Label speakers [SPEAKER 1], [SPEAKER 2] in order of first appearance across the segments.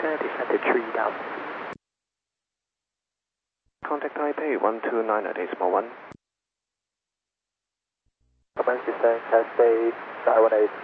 [SPEAKER 1] Victor, descend to 3000.
[SPEAKER 2] Contact Taipei 129.1.
[SPEAKER 3] Commence descent, Cascade, Taiwan 8.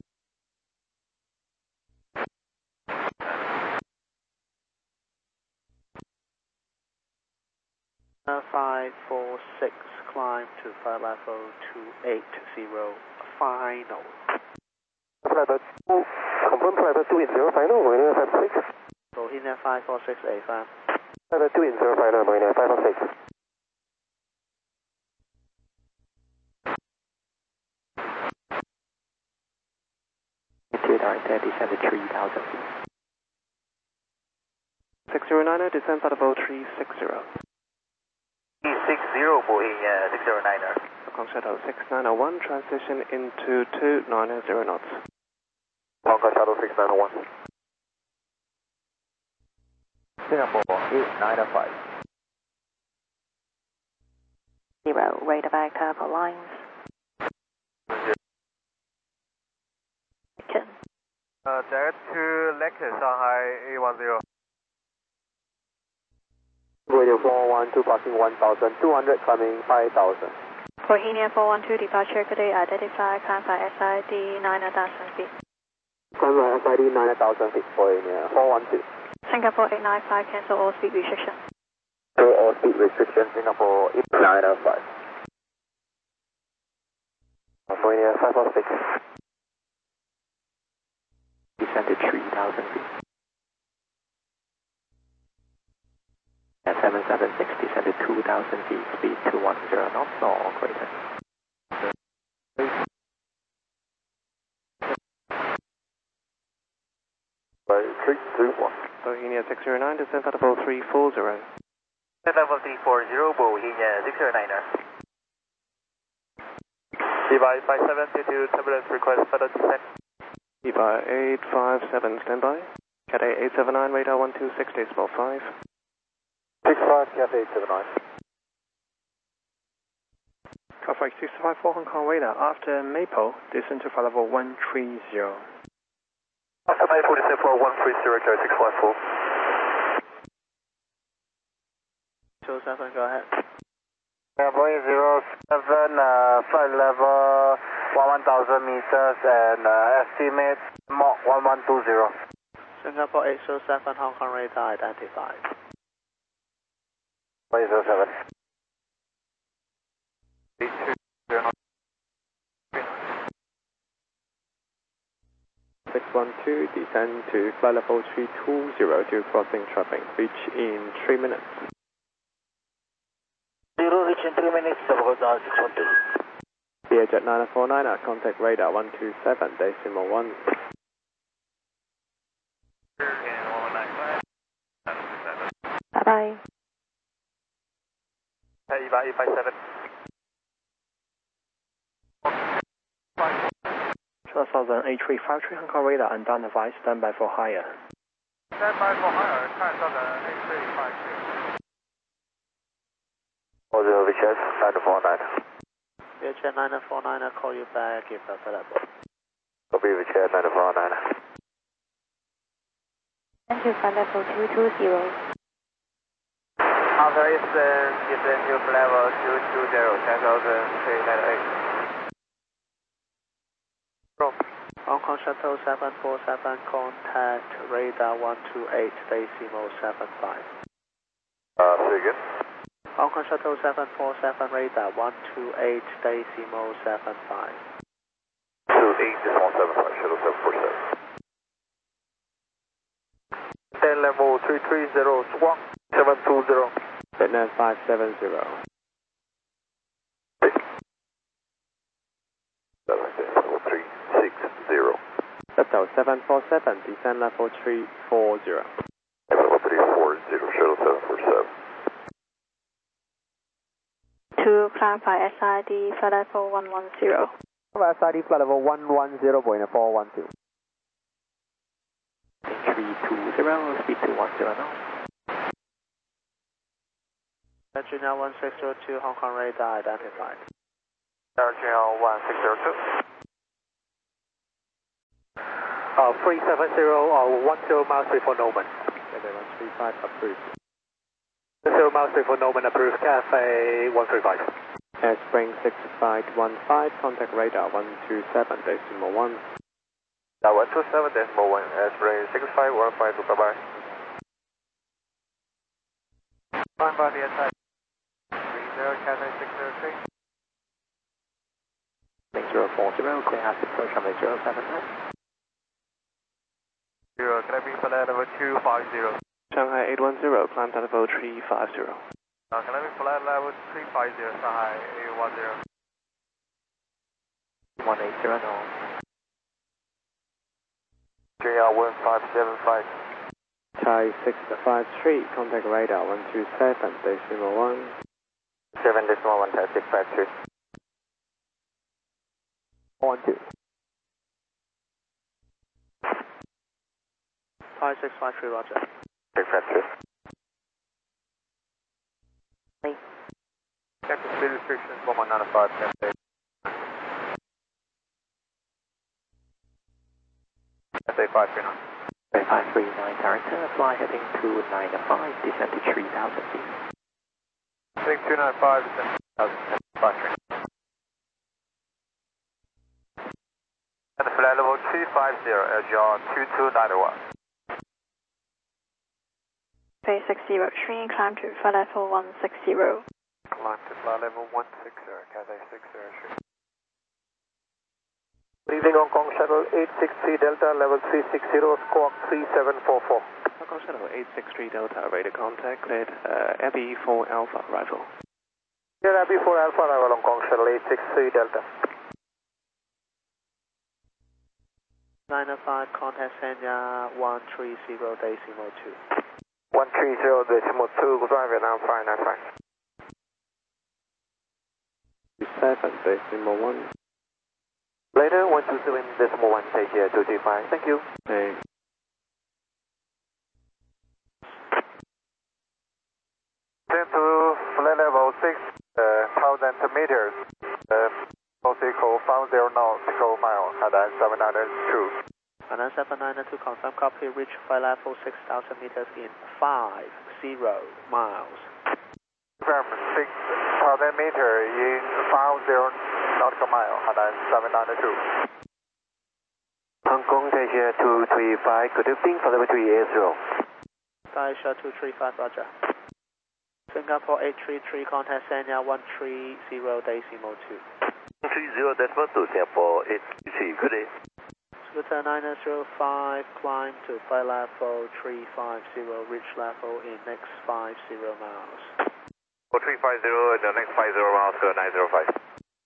[SPEAKER 4] Five, 4, 6, climb to flight level 280, final.
[SPEAKER 3] Flight level 2, confirm flight level 280 final, Marina 546.
[SPEAKER 4] Bohemia 54685.
[SPEAKER 3] Flight level 280 final, Marina 546.
[SPEAKER 1] Director, descend to 3000 feet.
[SPEAKER 2] 6090, descend flight level 360.
[SPEAKER 3] 360, Bohemia 609er.
[SPEAKER 2] Hong Kong Shuttle 6901, transition into 290 knots.
[SPEAKER 3] Hong Kong Shuttle 6901. Singapore 8905.
[SPEAKER 5] 0, radar vector for lines.
[SPEAKER 3] Direct to Lekki, Shanghai A10. Radio 412 passing 1200, climbing 5000.
[SPEAKER 5] Bohemia 412, departure today, identify, climb by SID 9,000 feet.
[SPEAKER 3] Climb by SID 9,000 feet, Bohemia 412.
[SPEAKER 5] Singapore 895, cancel all speed restriction.
[SPEAKER 3] Cancel all speed restriction, Singapore 8905. Bohemia 546.
[SPEAKER 1] Descend to 3000 feet. At 776, descend to 2000 feet, speed 210 knots or greater.
[SPEAKER 3] By 321.
[SPEAKER 2] Bohemia 609, descend flight level 340.
[SPEAKER 3] Level 340, Bohemia 609er. Device 572, turbulence request further descent.
[SPEAKER 2] EVA 857, standby. Cathay 879, radar 126, decimal 5.
[SPEAKER 3] 65, Cathay 879.
[SPEAKER 6] Traffic 654 Hong Kong radar, after Maple, descend to flight level 130.
[SPEAKER 3] After Maple, descend for 130, Cathay 654.
[SPEAKER 4] 207, go ahead.
[SPEAKER 3] Boeing 07, flight level 1000 meters and estimate Mach 1120.
[SPEAKER 4] Singapore 807, Hong Kong radar identified.
[SPEAKER 3] Boeing 07.
[SPEAKER 2] 612, descend to flight level 320 to crossing traffic, reach in 3 minutes.
[SPEAKER 3] 0, reach in 3 minutes, double 612.
[SPEAKER 2] Vietjet 949, contact radar 127, decimal 1.
[SPEAKER 5] Bye-bye.
[SPEAKER 3] EVA 857.
[SPEAKER 6] 12,000 A353 Hong Kong radar, undone device, standby for higher.
[SPEAKER 3] Standby for higher, 12,000 A353. 40 Vietjet 949.
[SPEAKER 4] Vietjet 949, I'll call you back if available.
[SPEAKER 3] Copy Vietjet 949.
[SPEAKER 5] Descend to flight level 220.
[SPEAKER 3] After descend to level 220, 10,398.
[SPEAKER 4] Hong Kong Shuttle 747, contact radar 128, decimal 75.
[SPEAKER 3] Say again.
[SPEAKER 4] Hong Kong Shuttle 747, radar 128, decimal 75.
[SPEAKER 3] 28.75, Shuttle 747. Then level 330, squawk 720.
[SPEAKER 2] Vietnam 570.
[SPEAKER 3] Level 360.
[SPEAKER 2] Shuttle 747, descend level 340.
[SPEAKER 3] Level 340, Shuttle 747.
[SPEAKER 5] 2, climb by SID, flight level 110.
[SPEAKER 3] SID flight level 110, Boeing 412.
[SPEAKER 1] 320, speed 210 knots.
[SPEAKER 4] Virginia 1602, Hong Kong radar identified.
[SPEAKER 3] Virginia 1602.
[SPEAKER 4] 370 or 10 miles before Norman. Cathay 135 approved. 0 miles before Norman approved, Cathay 135.
[SPEAKER 2] Spring 6515, contact radar 127.1.
[SPEAKER 3] 127.1, Spring 6515, bye-bye.
[SPEAKER 4] Fine by the attack. 30, Cathay 603.
[SPEAKER 1] 040, clear out approach runway 079.
[SPEAKER 3] 0, can I be for level 250?
[SPEAKER 2] Shanghai 810, climb to level 350.
[SPEAKER 3] Can I be for level 350, Shanghai 810?
[SPEAKER 1] 180 no.
[SPEAKER 3] 1575.
[SPEAKER 2] Thai 653, contact radar 127.1.
[SPEAKER 3] 7.1, Thai 653.
[SPEAKER 1] 12.
[SPEAKER 4] Thai 653, roger.
[SPEAKER 3] 653.
[SPEAKER 4] Check the speed restrictions 1195, Cathay. Cathay 539.
[SPEAKER 1] 539 director, fly heading 295, descend to 3000 feet.
[SPEAKER 3] Heading 295, descend to 3000 feet. And flight level 350, LGR 2291.
[SPEAKER 5] Phase 603, climb to flight level 160.
[SPEAKER 3] Climb to flight level 160, Cathay 603.
[SPEAKER 4] Good evening, Hong Kong Shuttle 863 Delta, level 360, squawk 3744.
[SPEAKER 2] Hong Kong Shuttle 863 Delta, radar contact, cleared Abbey 4 Alpha arrival.
[SPEAKER 4] Here Abbey 4 Alpha arrival, Hong Kong Shuttle 863 Delta. 905, contact Sanya 130.2.
[SPEAKER 3] 130.2, good drive, Vietnam 595.
[SPEAKER 2] 27.1.
[SPEAKER 3] Later, 127.1, take care, 235, thank you.
[SPEAKER 2] Hey.
[SPEAKER 3] Descend to flight level 6,000 meters, nautical 50 nautical mile, Hadan 702.
[SPEAKER 4] Hadan 792, confirm copy, reach flight level 6,000 meters in 50 miles.
[SPEAKER 3] Confirm 6,000 meters in 50 nautical mile, Hadan 792. Hong Kong, take care, 235, good evening, for level 380.
[SPEAKER 4] Taisha 235, roger. Singapore 833, contact Sanya 130.2.
[SPEAKER 3] 130.2, Singapore 833, good day.
[SPEAKER 4] Scooter 905, climb to flight level 350, reach level in next 50 miles.
[SPEAKER 3] 350, the next 50 miles, 905.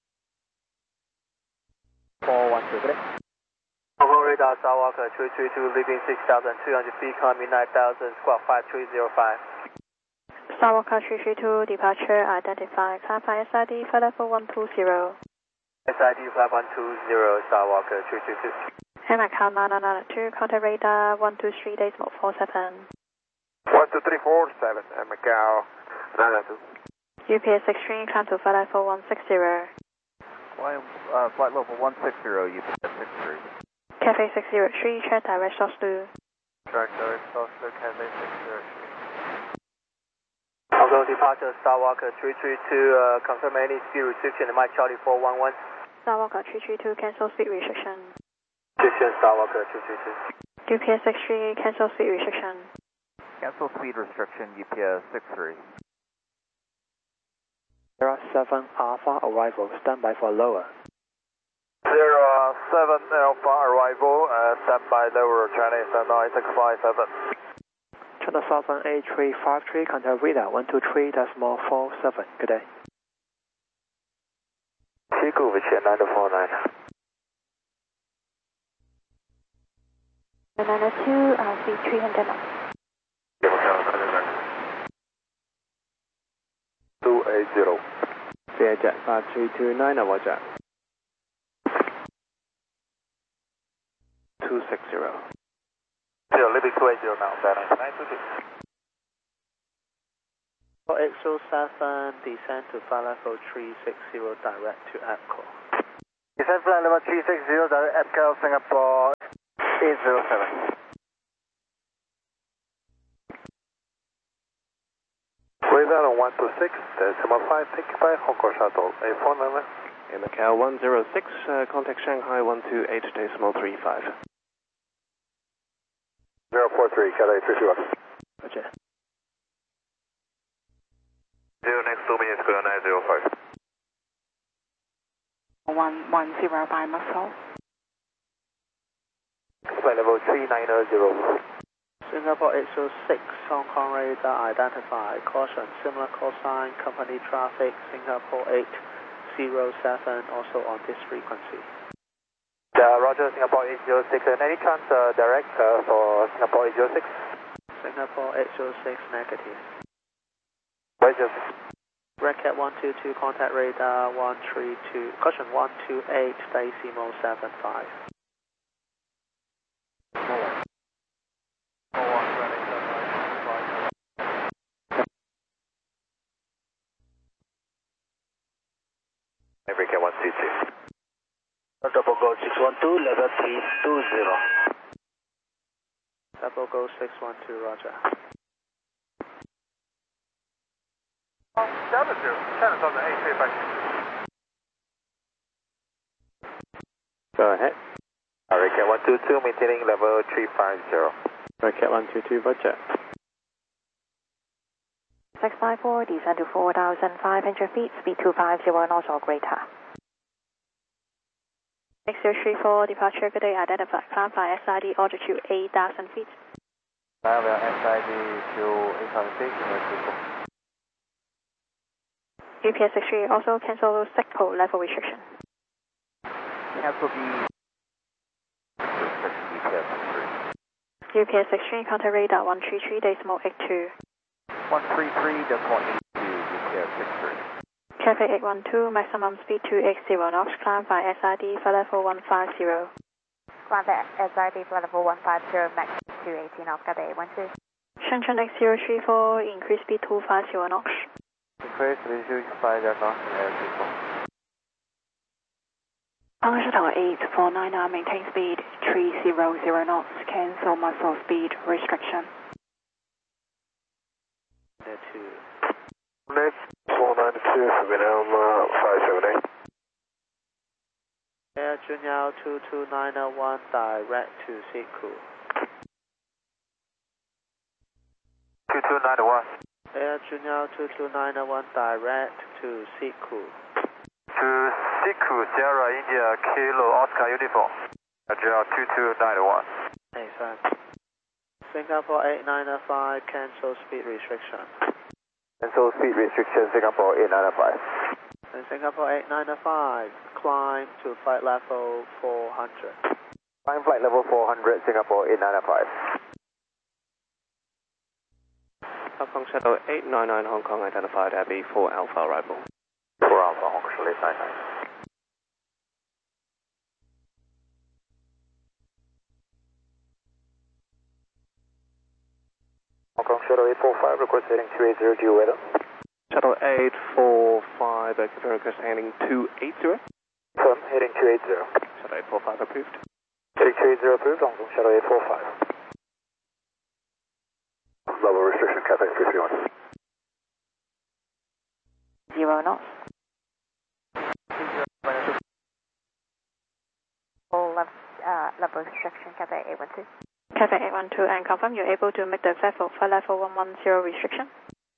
[SPEAKER 1] 412, good day.
[SPEAKER 4] Hong Kong radar, Skywalker 332, leaving 6,300 feet, climbing 9,000, squawk 5305.
[SPEAKER 5] Skywalker 332, departure identified, climb by SID, flight level 120.
[SPEAKER 4] SID flight 120, Skywalker 322.
[SPEAKER 5] Macau 9992, contact radar 123.47.
[SPEAKER 3] 12347, Macau 992.
[SPEAKER 5] UPS 63, climb to flight level 160.
[SPEAKER 3] Flight level 160, UPS 63.
[SPEAKER 5] Cathay 603, check direct source to.
[SPEAKER 3] Direct source to Cathay 603.
[SPEAKER 4] Although departure Skywalker 332, confirm any speed restriction in Mike Charlie 411.
[SPEAKER 5] Skywalker 332, cancel speed restriction.
[SPEAKER 4] Restriction Skywalker 332.
[SPEAKER 5] UPS 63, cancel speed restriction.
[SPEAKER 3] Cancel speed restriction, UPS 63.
[SPEAKER 6] There are 7 Alpha arrival, standby for lower.
[SPEAKER 3] 07 Alpha arrival, standby lower, Chinese 9657.
[SPEAKER 6] China Southern 8353, contact radar 123.47, good day.
[SPEAKER 3] Chico, Vichit 9049.
[SPEAKER 5] 992, speed 300 knots.
[SPEAKER 3] 280.
[SPEAKER 2] Vietjet 5329, roger. 260.
[SPEAKER 3] 0, leaving 280 now, 922.
[SPEAKER 4] 4807, descend to flight level 360, direct to Epcot.
[SPEAKER 3] Descend flight level 360, direct Epcot, Singapore 807. Radar on 126, 5, thank you, bye, Hong Kong Shuttle, A49.
[SPEAKER 2] In Macau 106, contact Shanghai 128.35.
[SPEAKER 3] 043, Cathay 331.
[SPEAKER 6] Roger.
[SPEAKER 3] 0 next 2 minutes, clear 905.
[SPEAKER 7] 110 by muscle.
[SPEAKER 3] Flight level 3900.
[SPEAKER 4] Singapore 806, Hong Kong radar identified. Caution, similar call sign, company traffic, Singapore 807, also on this frequency.
[SPEAKER 3] Roger, Singapore 806. And any chance direct for Singapore 806?
[SPEAKER 4] Singapore 806 negative.
[SPEAKER 3] Roger.
[SPEAKER 4] Red Cat 122, contact radar 132, caution 128, decimal 75.
[SPEAKER 3] Red Cat 122.
[SPEAKER 4] Double Go 612, level 320. Double Go 612, roger.
[SPEAKER 3] Altitude, 10,835.
[SPEAKER 1] Go ahead.
[SPEAKER 3] Red Cat 122, maintaining level 350.
[SPEAKER 1] Red Cat 122, roger.
[SPEAKER 5] 654, descend to 4,500 feet, speed 250 knots or greater. 6034, departure good day, identified, climb by SID, altitude 8,000 feet.
[SPEAKER 3] Now we are SID to 8,000 feet.
[SPEAKER 5] UPS 63 also cancel SECPO level restriction.
[SPEAKER 3] Cancel the
[SPEAKER 5] UPS 63, contact radar 133, decimal 82.
[SPEAKER 3] 133.82, UPS 63.
[SPEAKER 5] Cathay 812, maximum speed 280 knots, climb by SID, flight level 150.
[SPEAKER 7] Climb by SID for level 150, max 280 knots, Cathay 812.
[SPEAKER 5] Shenzhen X034, increase speed 250 knots.
[SPEAKER 3] Increase 325 knots, air 34.
[SPEAKER 7] Hong Shuttle 849, maintain speed 300 knots, cancel muscle speed restriction.
[SPEAKER 3] Next 492, Vietnam 578.
[SPEAKER 4] Air Junyao 22901, direct to Siku.
[SPEAKER 3] 22901.
[SPEAKER 4] Air Junyao 22901, direct to Siku.
[SPEAKER 3] To Siku, Sierra India, Kilo, Oscar Uniform. Junyao 2291.
[SPEAKER 4] Hey, sir. Singapore 8905, cancel speed restriction.
[SPEAKER 3] Cancel speed restriction, Singapore 8905.
[SPEAKER 4] And Singapore 8905, climb to flight level 400.
[SPEAKER 3] Climb flight level 400, Singapore 8905.
[SPEAKER 2] Hong Kong Shuttle 899 Hong Kong identified Abbey 4 Alpha arrival.
[SPEAKER 3] 4 Alpha, Hong Kong Shuttle 899. Hong Kong Shuttle 845, request heading 280, due weather.
[SPEAKER 2] Shuttle 845, request heading 280.
[SPEAKER 3] Confirm, heading 280.
[SPEAKER 2] Shuttle 845 approved.
[SPEAKER 3] Heading 280 approved, Hong Kong Shuttle 845. Level restriction, Cathay 331.
[SPEAKER 7] 0 knots. Full level restriction, Cathay 812.
[SPEAKER 5] Cathay 812, and confirm you're able to make the flight level 110 restriction.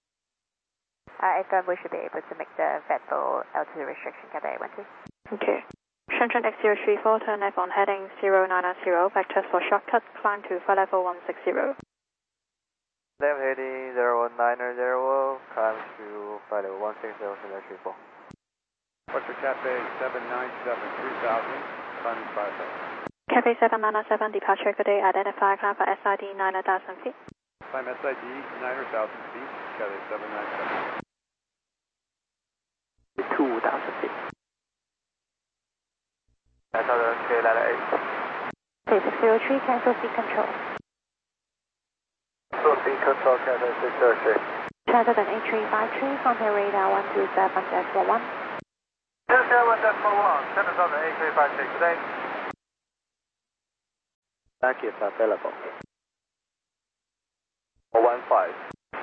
[SPEAKER 7] I confirm we should be able to make the VETFO altitude restriction, Cathay 812.
[SPEAKER 5] Okay. Shenzhen X034, turn left on heading 0990, back test for shortcut, climb to flight level 160.
[SPEAKER 3] Left heading 01990, climb to flight level 160, 34.
[SPEAKER 8] Western Cathay 797, 3000, climbing 5000.
[SPEAKER 5] Cathay 797, departure good day, identify, climb for SID 9,000 feet.
[SPEAKER 8] Climb SID 9,000 feet, Cathay 797.
[SPEAKER 1] 2,000 feet.
[SPEAKER 3] 9,000, K, ladder 8.
[SPEAKER 7] Okay, 603, cancel speed control.
[SPEAKER 3] So speed control, Cathay 603.
[SPEAKER 7] Transat an 8353, contact radar 127.1.
[SPEAKER 3] 271.1, 7,000, 8356 today.
[SPEAKER 4] Back is available.
[SPEAKER 3] 415.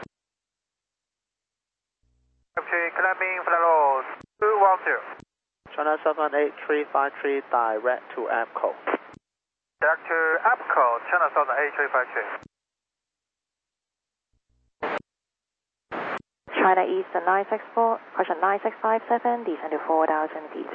[SPEAKER 3] Capture climbing flight level 210.
[SPEAKER 4] China 78353 direct to APCO.
[SPEAKER 3] Direct to APCO, China 78353.
[SPEAKER 5] China Eastern 964, caution 9657, descend to 4,000 feet.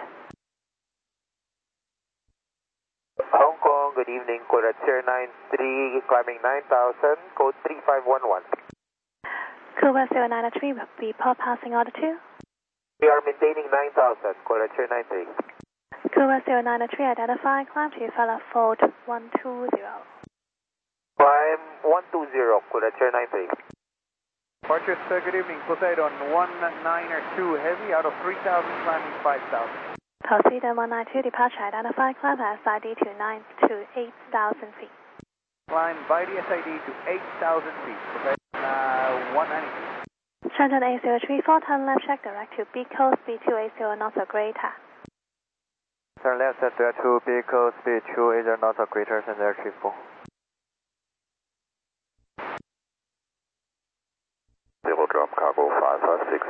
[SPEAKER 3] Hong Kong, good evening, code at 093, climbing 9000, code 3511.
[SPEAKER 5] Kuwait 093, report passing altitude.
[SPEAKER 3] We are maintaining 9000, code at 093.
[SPEAKER 5] Kuwait 093, identify, climb to Fella Fold 120.
[SPEAKER 3] Climb 120, code at 093.
[SPEAKER 8] Departure, sir, good evening. Poseidon 192 heavy out of 3,000, climbing 5,000.
[SPEAKER 5] Poseidon 192, departure, identify, climb SID to 8,000 feet.
[SPEAKER 8] Climb by the SID to 8,000 feet. Poseidon 192.
[SPEAKER 5] Shenzhen A034, turn left, check direct to B coast, B280 knots or greater.
[SPEAKER 2] Turn left at direct to B coast, speed 280 knots or greater, and there 34.
[SPEAKER 3] Table drop cargo 556.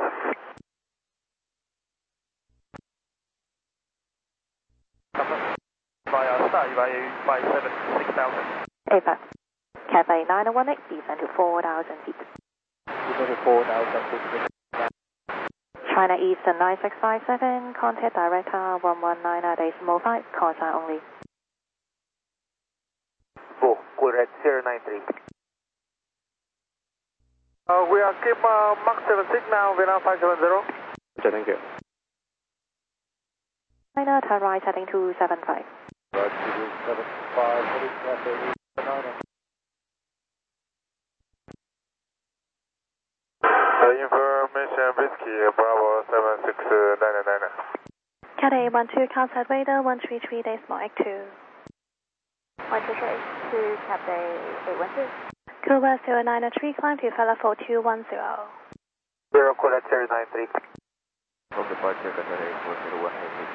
[SPEAKER 3] by 6,000.
[SPEAKER 5] APAC. Cathay 9018, descend to 4,000 feet.
[SPEAKER 4] Descend to 4,000 feet.
[SPEAKER 5] China Eastern 9657, contact director 119.5, call sign only.
[SPEAKER 3] Go, correct 093. We are keep Mach 76 now, Vietnam 570.
[SPEAKER 2] Okay, thank you.
[SPEAKER 5] China, turn right, heading to 75.
[SPEAKER 3] Right, 75, heading Cathay 9. Information Whiskey, Bravo 7699.
[SPEAKER 5] Cathay 12, contact radar 133.82. 13382, Cathay 812. Kuwait 093, climb to Fella 4210.
[SPEAKER 3] 0, correct 093.
[SPEAKER 2] From departure, Cathay 401,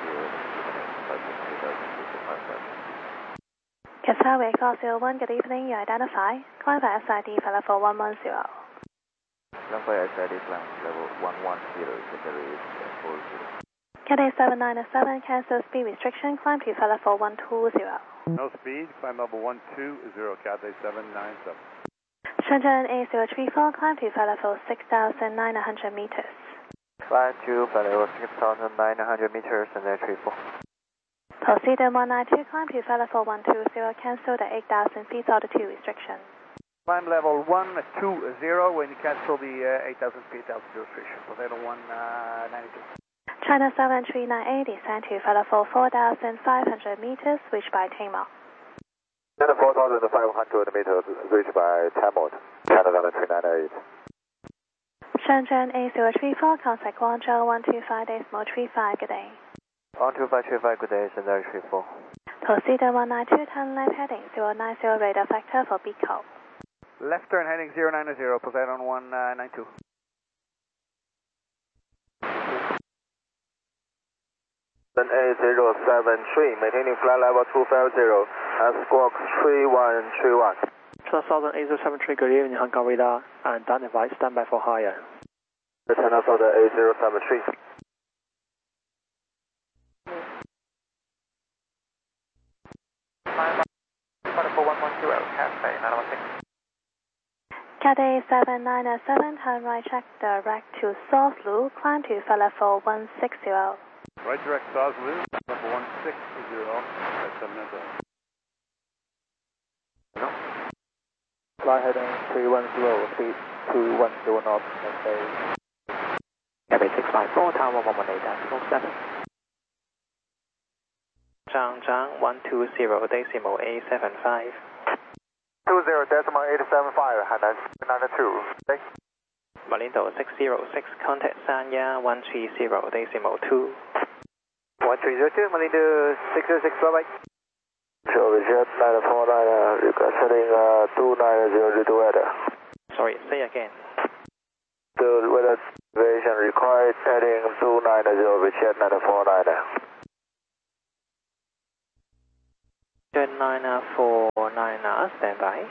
[SPEAKER 5] Cathay 401, good evening, you identify. Climb by SID Fella 4110.
[SPEAKER 2] Runway SID climb level 110, secondary is 40.
[SPEAKER 5] Cathay 797, cancel speed restriction, climb to Fella 4120.
[SPEAKER 8] No speed, climb level 120, Cathay 797.
[SPEAKER 5] Shenzhen A034, climb to Fella 6,900 meters.
[SPEAKER 2] Climb to level 6,900 meters and then 34.
[SPEAKER 5] Poseidon 192, climb to Fella 4120, cancel the 8,000 feet altitude restriction.
[SPEAKER 8] Climb level 120 when you cancel the 8,000 feet altitude restriction. Poseidon 192.
[SPEAKER 5] China 739A, descend to Fella 4,500 meters, reached by Timor.
[SPEAKER 3] China 4,500 meters, reached by Tamil. China 739A.
[SPEAKER 5] Shenzhen A034, contact Guangzhou 125.35, good day.
[SPEAKER 2] 12535, good day, and there 34.
[SPEAKER 5] Poseidon 192, turn left heading 090, radar factor for BCO.
[SPEAKER 8] Left turn heading 090, Poseidon 192.
[SPEAKER 3] A073, maintaining flight level 250, squawk 3131.
[SPEAKER 6] China 8073, good evening, Hong Kong radar, and identify, standby for higher.
[SPEAKER 3] China Southern A073.
[SPEAKER 5] Cathay 797, turn right check direct to Southlu, climb to Fella 160.
[SPEAKER 8] Right direct Soslu, level 160, that's 797.
[SPEAKER 4] Fly heading 310, speed 210 knots, Cathay.
[SPEAKER 1] Cathay 654, Tower 118.7.
[SPEAKER 6] Zhang 120.875.
[SPEAKER 3] 20.875, Hainan 92. Thanks.
[SPEAKER 6] Malindo 606, contact Sanya 130.2.
[SPEAKER 3] 1302, Malindo 606, bye-bye. Show jet 949, requesting 290 to weather.
[SPEAKER 6] Sorry, say again.
[SPEAKER 3] The weather deviation required, heading 290, jet 949.
[SPEAKER 6] Jet 949
[SPEAKER 1] Lima, stand by.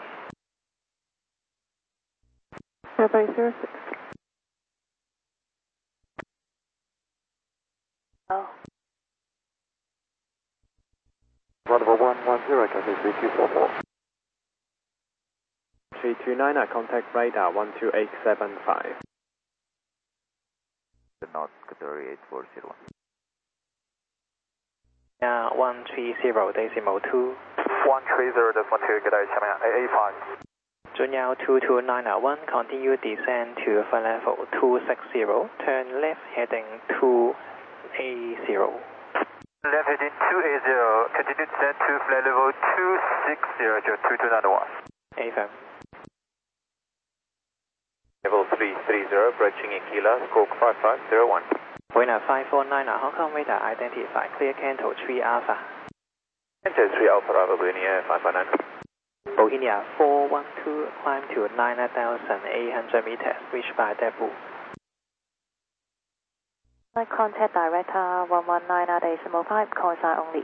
[SPEAKER 7] Runway 06. Oh.
[SPEAKER 2] Runway 110, Cathay 3244.
[SPEAKER 6] 329, contact radar 12875.
[SPEAKER 3] North category 8401.
[SPEAKER 1] 130.2.
[SPEAKER 3] 130.2, good day, China AA5.
[SPEAKER 1] Junyao 22991, continue descend to flight level 260, turn left heading 280.
[SPEAKER 3] Left heading 280, continue descend to flight level 260, 2291.
[SPEAKER 1] Affirm.
[SPEAKER 3] Level 330, approaching Aquila, squawk 5501.
[SPEAKER 1] Winner 549, Hong Kong radar identify, clear Canto 3 Alpha.
[SPEAKER 3] Canto 3 Alpha, Bravo, Bohemia 549.
[SPEAKER 1] Bohemia 412, climb to 9,800 meters, reached by depot.
[SPEAKER 7] Contact director 119.5, call sign only.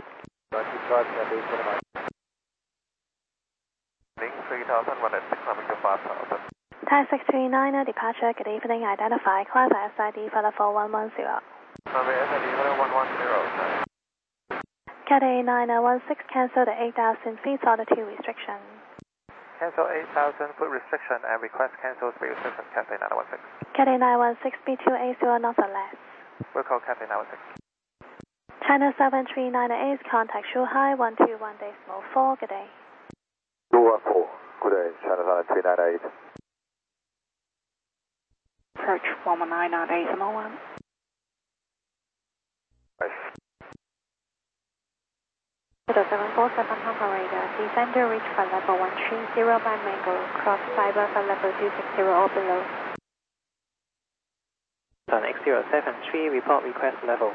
[SPEAKER 3] 3,106, coming to 5,000.
[SPEAKER 5] Thai 639, departure, good evening, identify, climb by SID for level 110.
[SPEAKER 3] Runway SID 110.
[SPEAKER 5] Cathay 9016, cancel the 8,000 feet altitude restriction.
[SPEAKER 3] Cancel 8,000 foot restriction and request cancel speed restriction, Cathay 916.
[SPEAKER 5] Cathay 916, B280 north or less.
[SPEAKER 3] We'll call Cathay 916.
[SPEAKER 5] China 7398, contact Shuhai 121.4, good day.
[SPEAKER 3] 214, good day, China 7398.
[SPEAKER 7] Approach 119.801. To the 747 Hong Kong radar, descend to reach flight level 130 by Mango, cross fiber for level 260 or below.
[SPEAKER 1] On X073, report request level.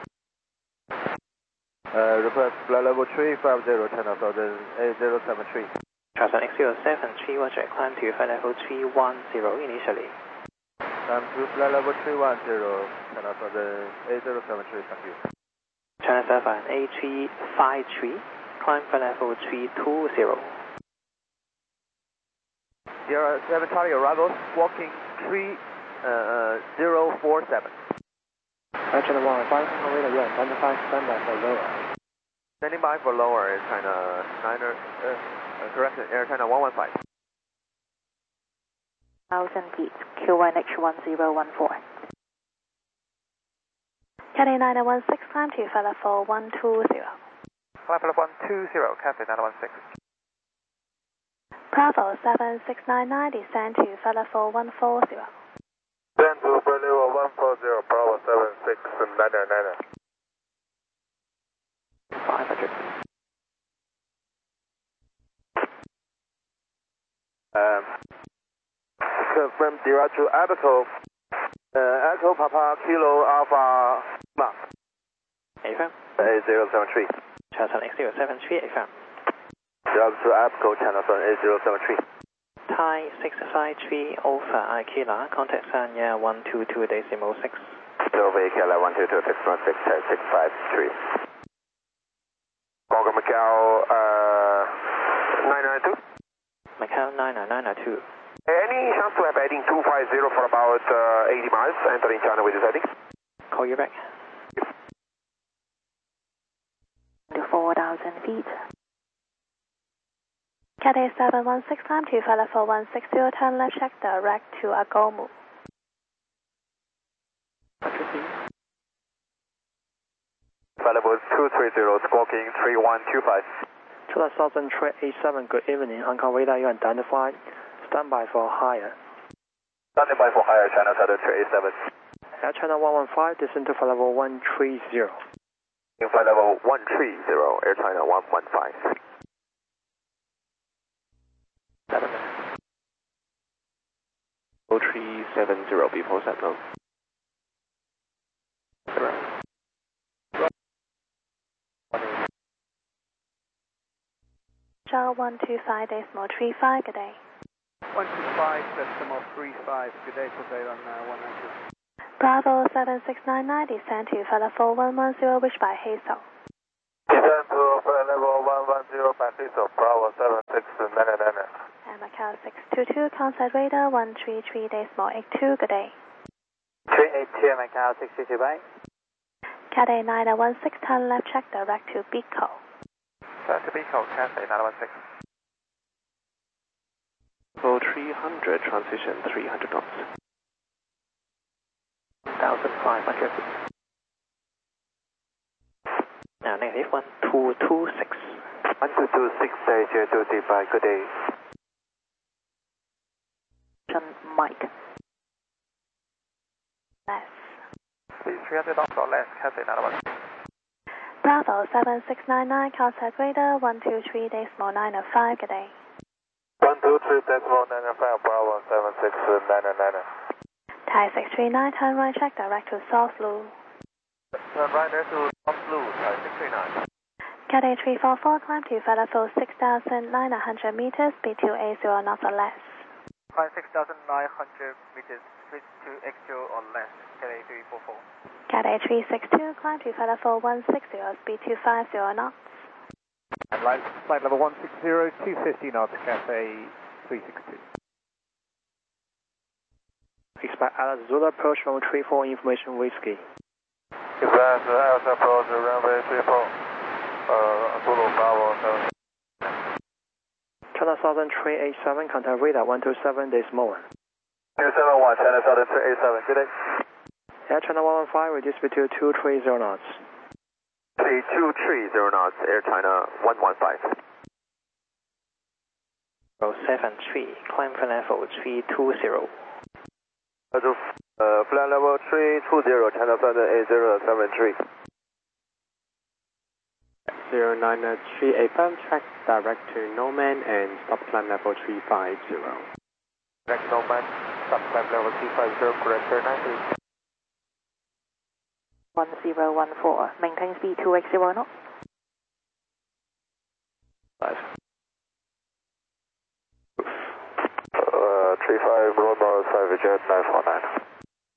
[SPEAKER 2] Request flight level 350, China Southern A073.
[SPEAKER 1] Traffic X073, Roger, climb to flight level 310 initially.
[SPEAKER 2] Climb to flight level 310, China Southern A073, thank you.
[SPEAKER 1] China Southern A353, climb flight level 320.
[SPEAKER 2] Sierra 7 Charlie arrivals, walking 3047.
[SPEAKER 6] China 115, Hong Kong radar, you identify, stand by for lower.
[SPEAKER 2] Standing by for lower, Air China Air China 115.
[SPEAKER 7] 1,000 feet, QNH1014.
[SPEAKER 5] Cathay 916, climb to flight level 120.
[SPEAKER 3] Flight level 120, Cathay 916.
[SPEAKER 5] Bravo 7699, descend to flight level 140.
[SPEAKER 3] Descend to flight level 140, Bravo 7699.
[SPEAKER 1] 500.
[SPEAKER 2] Confirm direct to Abaco. Echo Papa Kilo Alpha Mark.
[SPEAKER 1] Affirm.
[SPEAKER 2] A073.
[SPEAKER 1] China X073, affirm.
[SPEAKER 2] Direct to Abaco, China A073.
[SPEAKER 1] Thai 653, Alpha Aquila, contact Sanya 122.6.
[SPEAKER 3] Silver Aquila 122.616, Thai 653. Congo Macau 992.
[SPEAKER 1] Macau 99992.
[SPEAKER 3] Any chance to have heading 250 for about 80 miles, entering China with this heading?
[SPEAKER 1] Call you back.
[SPEAKER 7] To 4,000 feet.
[SPEAKER 5] Cathay 716, climb to flight level 160, turn left check direct to Agomu.
[SPEAKER 3] Flight level 230, squawking 3125.
[SPEAKER 6] China Southern 387, good evening, Hong Kong radar, you identified, stand by for higher.
[SPEAKER 3] Standing by for higher, China Southern 387.
[SPEAKER 6] Air China 115, descend to flight level 130.
[SPEAKER 3] In flight level 130, Air China 115.
[SPEAKER 2] 7 minutes. 0370 before set low.
[SPEAKER 5] Shell 125.35, good day.
[SPEAKER 8] 125.35, good day, Cathay on 190.
[SPEAKER 5] Bravo 7699, descend to flight level 110, reached by Hazel.
[SPEAKER 3] Descend to flight level 110, by Hazel, Bravo 7699.
[SPEAKER 5] Macau 622, contact radar 133.82, good day.
[SPEAKER 4] 382 Macau 622, bye.
[SPEAKER 5] Cathay 916, turn left check direct to Beco.
[SPEAKER 2] Turn to Beco, Cathay 916. Level 300, transition 300 knots.
[SPEAKER 1] 1,500 feet. Now negative 1226.
[SPEAKER 3] 1226, 0235, good day.
[SPEAKER 5] Mike. Less.
[SPEAKER 2] Please 300 knots or less, Cathay 916.
[SPEAKER 5] Bravo 7699, contact radar 123.905, good day.
[SPEAKER 3] 123.905, Bravo 7699.
[SPEAKER 5] Thai 639, turn right check direct to South Blue.
[SPEAKER 2] Turn right there to South Blue, Thai 639.
[SPEAKER 5] Cathay 344, climb to Falafel 6,900 meters, speed 280 knots or less.
[SPEAKER 8] Climb 6,900 meters, speed to X0 or less, Cathay 344.
[SPEAKER 5] Cathay 362, climb to Falafel 160, speed 250 knots.
[SPEAKER 8] And flight level 160, 250 knots, Cathay 362.
[SPEAKER 6] Expect Alice Zulu approach runway 34, information whiskey.
[SPEAKER 3] Advance Alice approach runway 34. Zulu Bravo 7.
[SPEAKER 6] China Southern 387, contact radar 127.1.
[SPEAKER 3] 271, China Southern 387, good day.
[SPEAKER 6] Air China 115, reduce speed to 230 knots.
[SPEAKER 3] 3230 knots, Air China 115.
[SPEAKER 1] 073, climb for level 320.
[SPEAKER 3] Flight level 320, China Southern 8073.
[SPEAKER 2] 0938, firm track direct to Noman and stop climb level 350.
[SPEAKER 3] Direct Noman, stop climb level 350, correct turn 93.
[SPEAKER 7] 1014, maintain speed 280 knots.
[SPEAKER 2] 5.
[SPEAKER 3] 35 Lima 5 Jet 949.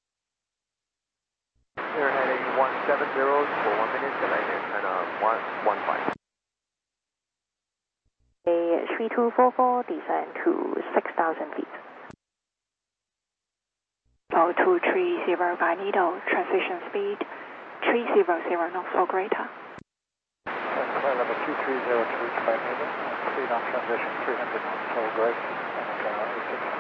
[SPEAKER 2] We're heading 170 for 1 minute, delay Air China 115.
[SPEAKER 7] A 3244, descend to 6,000 feet. 0230 by Nido, transition speed 300 knots or greater.
[SPEAKER 8] Flight level 230 to reach by Nido, 3 knot transition 300 knots or greater, and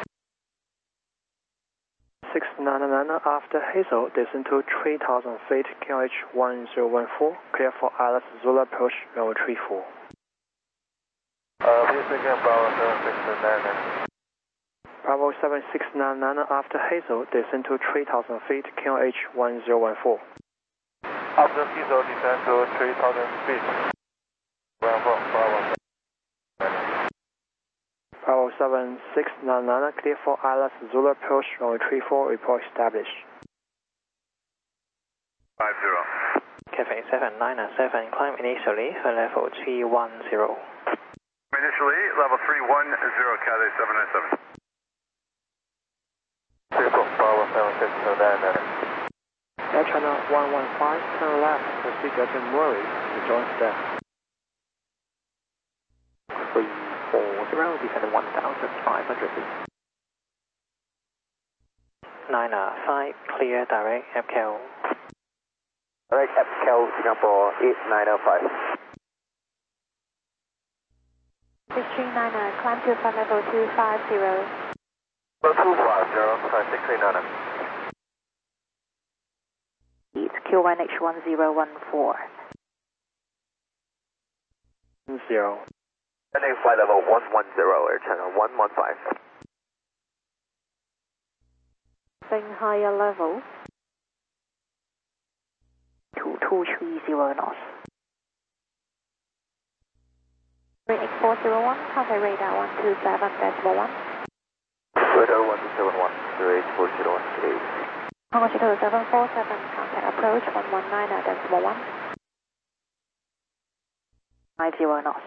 [SPEAKER 6] 699 after Hazel, descend to 3,000 feet, QH 1014, clear for Alice Zulu approach runway 34.
[SPEAKER 3] Please again, Bravo 7699.
[SPEAKER 6] Bravo 7699 after Hazel, descend to 3,000 feet, QH 1014.
[SPEAKER 3] After Hazel, descend to 3,000 feet. Bravo
[SPEAKER 6] 7699, clear for Alice Zulu approach runway 34, report established.
[SPEAKER 3] 50.
[SPEAKER 1] Cathay 7997, climb initially for level 310.
[SPEAKER 3] Initially, level 310, Cathay 797. Bravo 7699.
[SPEAKER 6] Air China 115, turn left, proceed to Murray, to join staff.
[SPEAKER 1] 340, descend 1,500 feet. 905, clear direct FKL.
[SPEAKER 3] Direct FKL, Singapore 8905.
[SPEAKER 7] 639, climb to flight level 250.
[SPEAKER 3] Level 250, flight 639.
[SPEAKER 7] It's Q1H1014.
[SPEAKER 6] 0.
[SPEAKER 3] Landing flight level 110, Air China 115.
[SPEAKER 7] Staying higher level to 230 knots. 38401, contact radar 127.1.
[SPEAKER 3] Radar 1271, 38401, today.
[SPEAKER 7] Longitude 747, contact approach 119.1. 50 knots.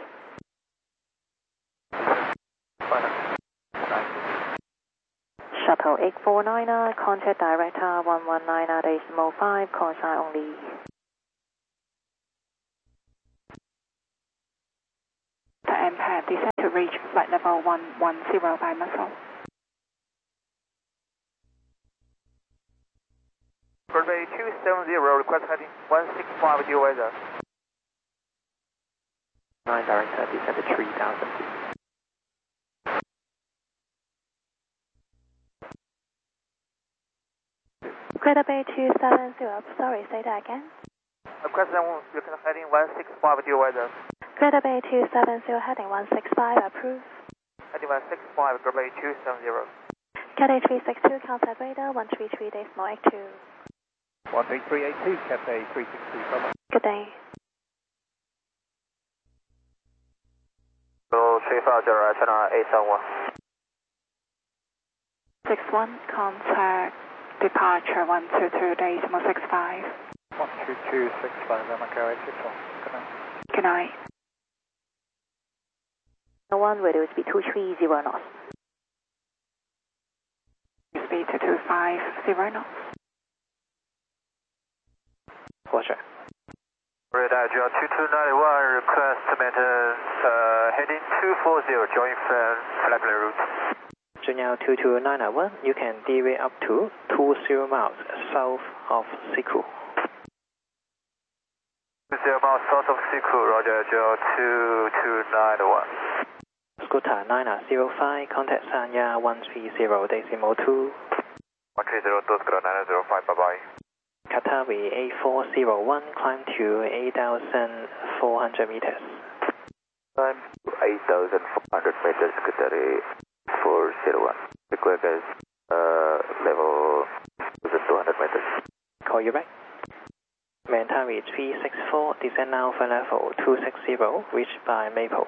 [SPEAKER 7] Shuttle 849, contact director 119.5, call sign only.
[SPEAKER 9] contact, descend to reach flight level 110 by muscle.
[SPEAKER 3] Runway 270, request heading 165 due weather.
[SPEAKER 1] 9 director, descend to 3,000 feet.
[SPEAKER 7] Greater Bay 270, sorry, say that again.
[SPEAKER 3] Request heading 165 due weather.
[SPEAKER 7] Greater Bay 270, heading 165, approve.
[SPEAKER 3] Heading 165, Greater Bay 270.
[SPEAKER 7] Cathay 362, contact radar 133.82.
[SPEAKER 8] 13382, Cathay 362, come on.
[SPEAKER 7] Good day.
[SPEAKER 3] So 350, channel 871.
[SPEAKER 9] 61, contact departure 122.65.
[SPEAKER 8] 12265, Echo 861. Good night.
[SPEAKER 9] Good night.
[SPEAKER 7] 1, radio speed 230 knots.
[SPEAKER 9] Speed to 250 knots.
[SPEAKER 1] Roger.
[SPEAKER 3] Radar Geo 2291, request maintenance, heading 240, join flight route.
[SPEAKER 1] Junyao 22991, you can deviate up to 20 miles south of Siku.
[SPEAKER 3] 20 miles south of Siku, Roger, Geo 2291.
[SPEAKER 1] Scooter 905, contact Sanya 130.2.
[SPEAKER 3] 130.905, bye-bye.
[SPEAKER 1] Qatawi 8401, climb to 8,400 meters.
[SPEAKER 3] Climb to 8,400 meters, Qatari 401. Request level 2,200 meters.
[SPEAKER 1] Call you back. Mentari 364, descend now for level 260, reached by Maple.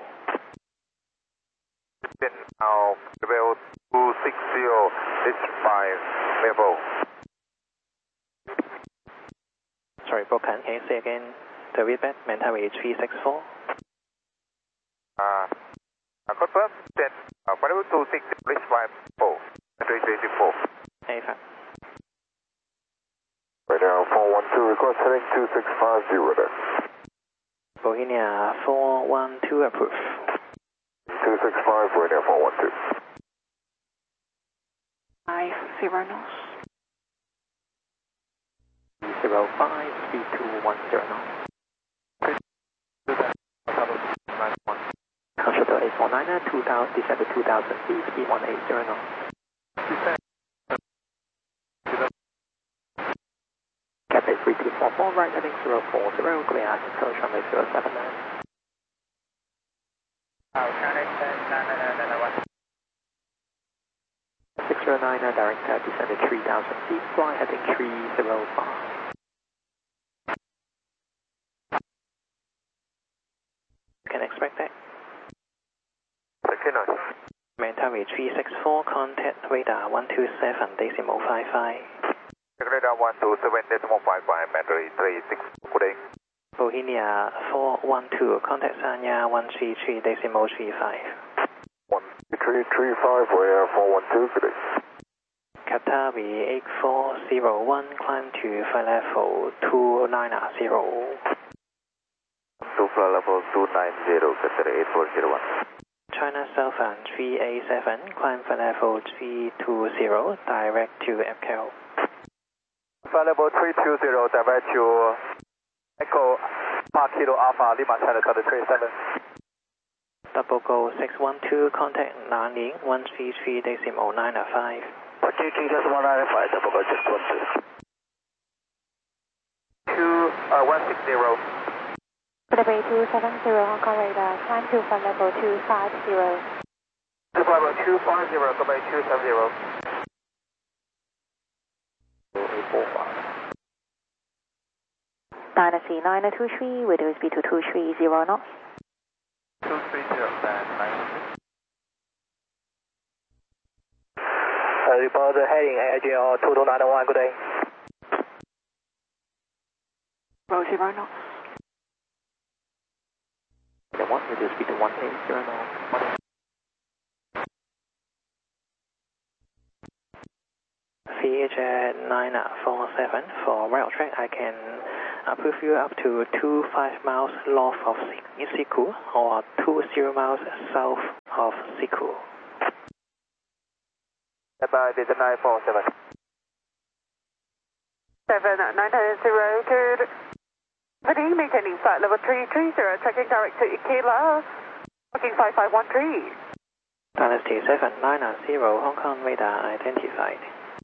[SPEAKER 3] Now, level 260, reached by Maple.
[SPEAKER 1] Sorry, broken. Can you say again the readback? Mentari 364.
[SPEAKER 3] Confirm. Then, level 260, reached by Maple. 384.
[SPEAKER 1] 85.
[SPEAKER 3] Radar 412, request heading 2650 there.
[SPEAKER 1] Bohemia 412, approve.
[SPEAKER 3] 265, Radar 412.
[SPEAKER 9] 50 knots.
[SPEAKER 1] 05, speed to 10 knots. Controller 849, 2000, descend to 2000 feet, speed 180 knots. Cathay 3244, right heading 040, clear approach runway 079.
[SPEAKER 3] Channel
[SPEAKER 1] 609, direct descend to 3000 feet, fly heading 305. Can expect that.
[SPEAKER 3] Okay, nice.
[SPEAKER 1] Mentari 364, contact radar 127.55.
[SPEAKER 3] Radar 127.55, Mentari 364, good day.
[SPEAKER 1] Bohemia 412, contact Sanya 133.35.
[SPEAKER 3] 13335, Radar 412, good day.
[SPEAKER 1] Qatawi 8401, climb to flight level 290.
[SPEAKER 3] To flight level 290, Qatar 8401.
[SPEAKER 1] China Southern 387, climb flight level 320, direct to FKL.
[SPEAKER 3] Flight level 320, direct to Echo Park Kilo Alpha Lima China Southern 37.
[SPEAKER 1] Double Go 612, contact Nanning 133.905.
[SPEAKER 3] 133.905, Double Go 612. 160.
[SPEAKER 7] Greater Bay 270, Hong Kong radar, climb to flight level 250.
[SPEAKER 3] Flight level 250, Greater Bay 270.
[SPEAKER 1] 0845.
[SPEAKER 7] Dynasty 9023, radio speed to 230 knots.
[SPEAKER 3] 230,
[SPEAKER 6] Report heading AGL 2291, good day.
[SPEAKER 9] 0 knots.
[SPEAKER 1] The one reduce speed to 180 knots. VH 947 for rail track, I can approve you up to 25 miles north of Siku or 20 miles south of Siku.
[SPEAKER 3] Bye, Vietnam 947.
[SPEAKER 9] 7990, good evening, maintaining flight level 330, checking direct to Ikela, booking 5513.
[SPEAKER 1] Dynasty 7990, Hong Kong radar identified.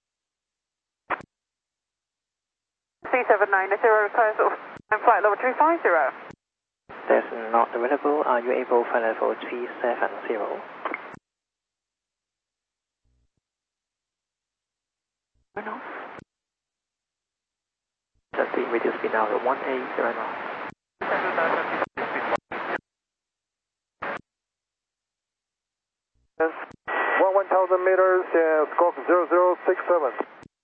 [SPEAKER 9] C790, request flight level 350.
[SPEAKER 1] That's not available. Are you able flight level 370?
[SPEAKER 9] No.
[SPEAKER 1] That's the radio speed now at 180 knots.
[SPEAKER 3] 1,000 meters, scope 0067.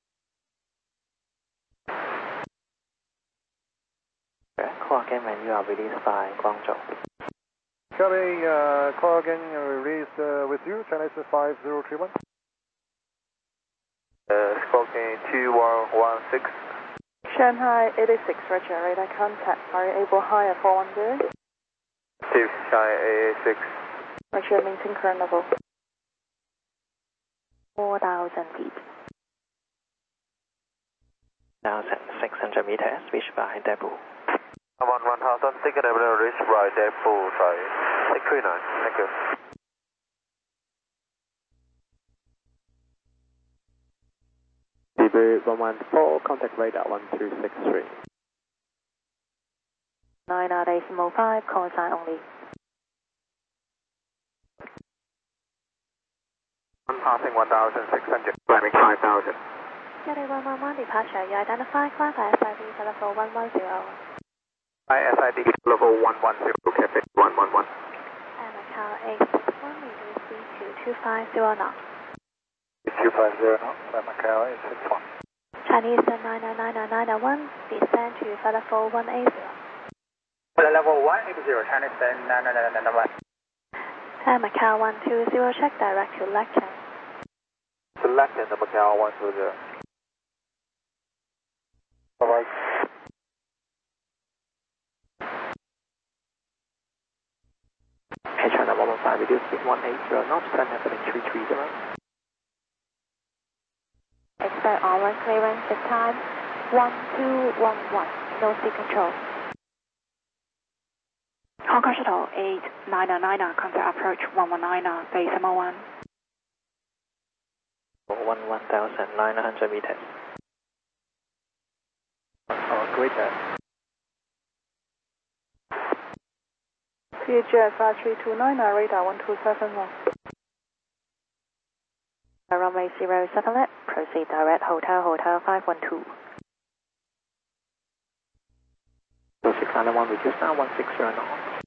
[SPEAKER 1] Call again when you are released by Guangzhou.
[SPEAKER 8] Copy, call again, release with you, Chinese 5031.
[SPEAKER 3] Squawking 2116.
[SPEAKER 9] Shanghai 86, Roger, radar contact, variable higher 410.
[SPEAKER 3] Shanghai 86.
[SPEAKER 9] Roger, maintain current level.
[SPEAKER 7] 4,000 feet.
[SPEAKER 1] 1,600 meters, reached by depot.
[SPEAKER 3] 1,000, ticket available, reach by depot, sorry. 639, thank you.
[SPEAKER 2] DB 114, contact radar 1263.
[SPEAKER 7] 9.5, call sign only.
[SPEAKER 3] Passing 1,600, climbing 5,000.
[SPEAKER 7] Cathay 111, departure, you identify, climb by SID, level 110.
[SPEAKER 3] ISID level 110, Cathay 111.
[SPEAKER 7] And Macau 861, reduce speed to 250 knots.
[SPEAKER 8] 250 knots, Macau 861.
[SPEAKER 7] Chinese 99991, descend to flight level 180.
[SPEAKER 3] Flight level 180, Chinese 99991.
[SPEAKER 7] And Macau 120, check direct to Lacton.
[SPEAKER 3] Select in the Macau 120.
[SPEAKER 8] Bye-bye.
[SPEAKER 1] Hey, China 115, reduce speed 180 knots, turn left heading 330.
[SPEAKER 7] Expect onward clearance this time, 1211, no speed control.
[SPEAKER 9] Hong Kong Shuttle 899, contact approach 119, base MO1.
[SPEAKER 1] 1,900 meters. Greater.
[SPEAKER 9] CHF 5329, radar 1271.
[SPEAKER 7] Runway 07 left, proceed direct, Hotel 512.
[SPEAKER 1] So 691, reduce now 160 knots.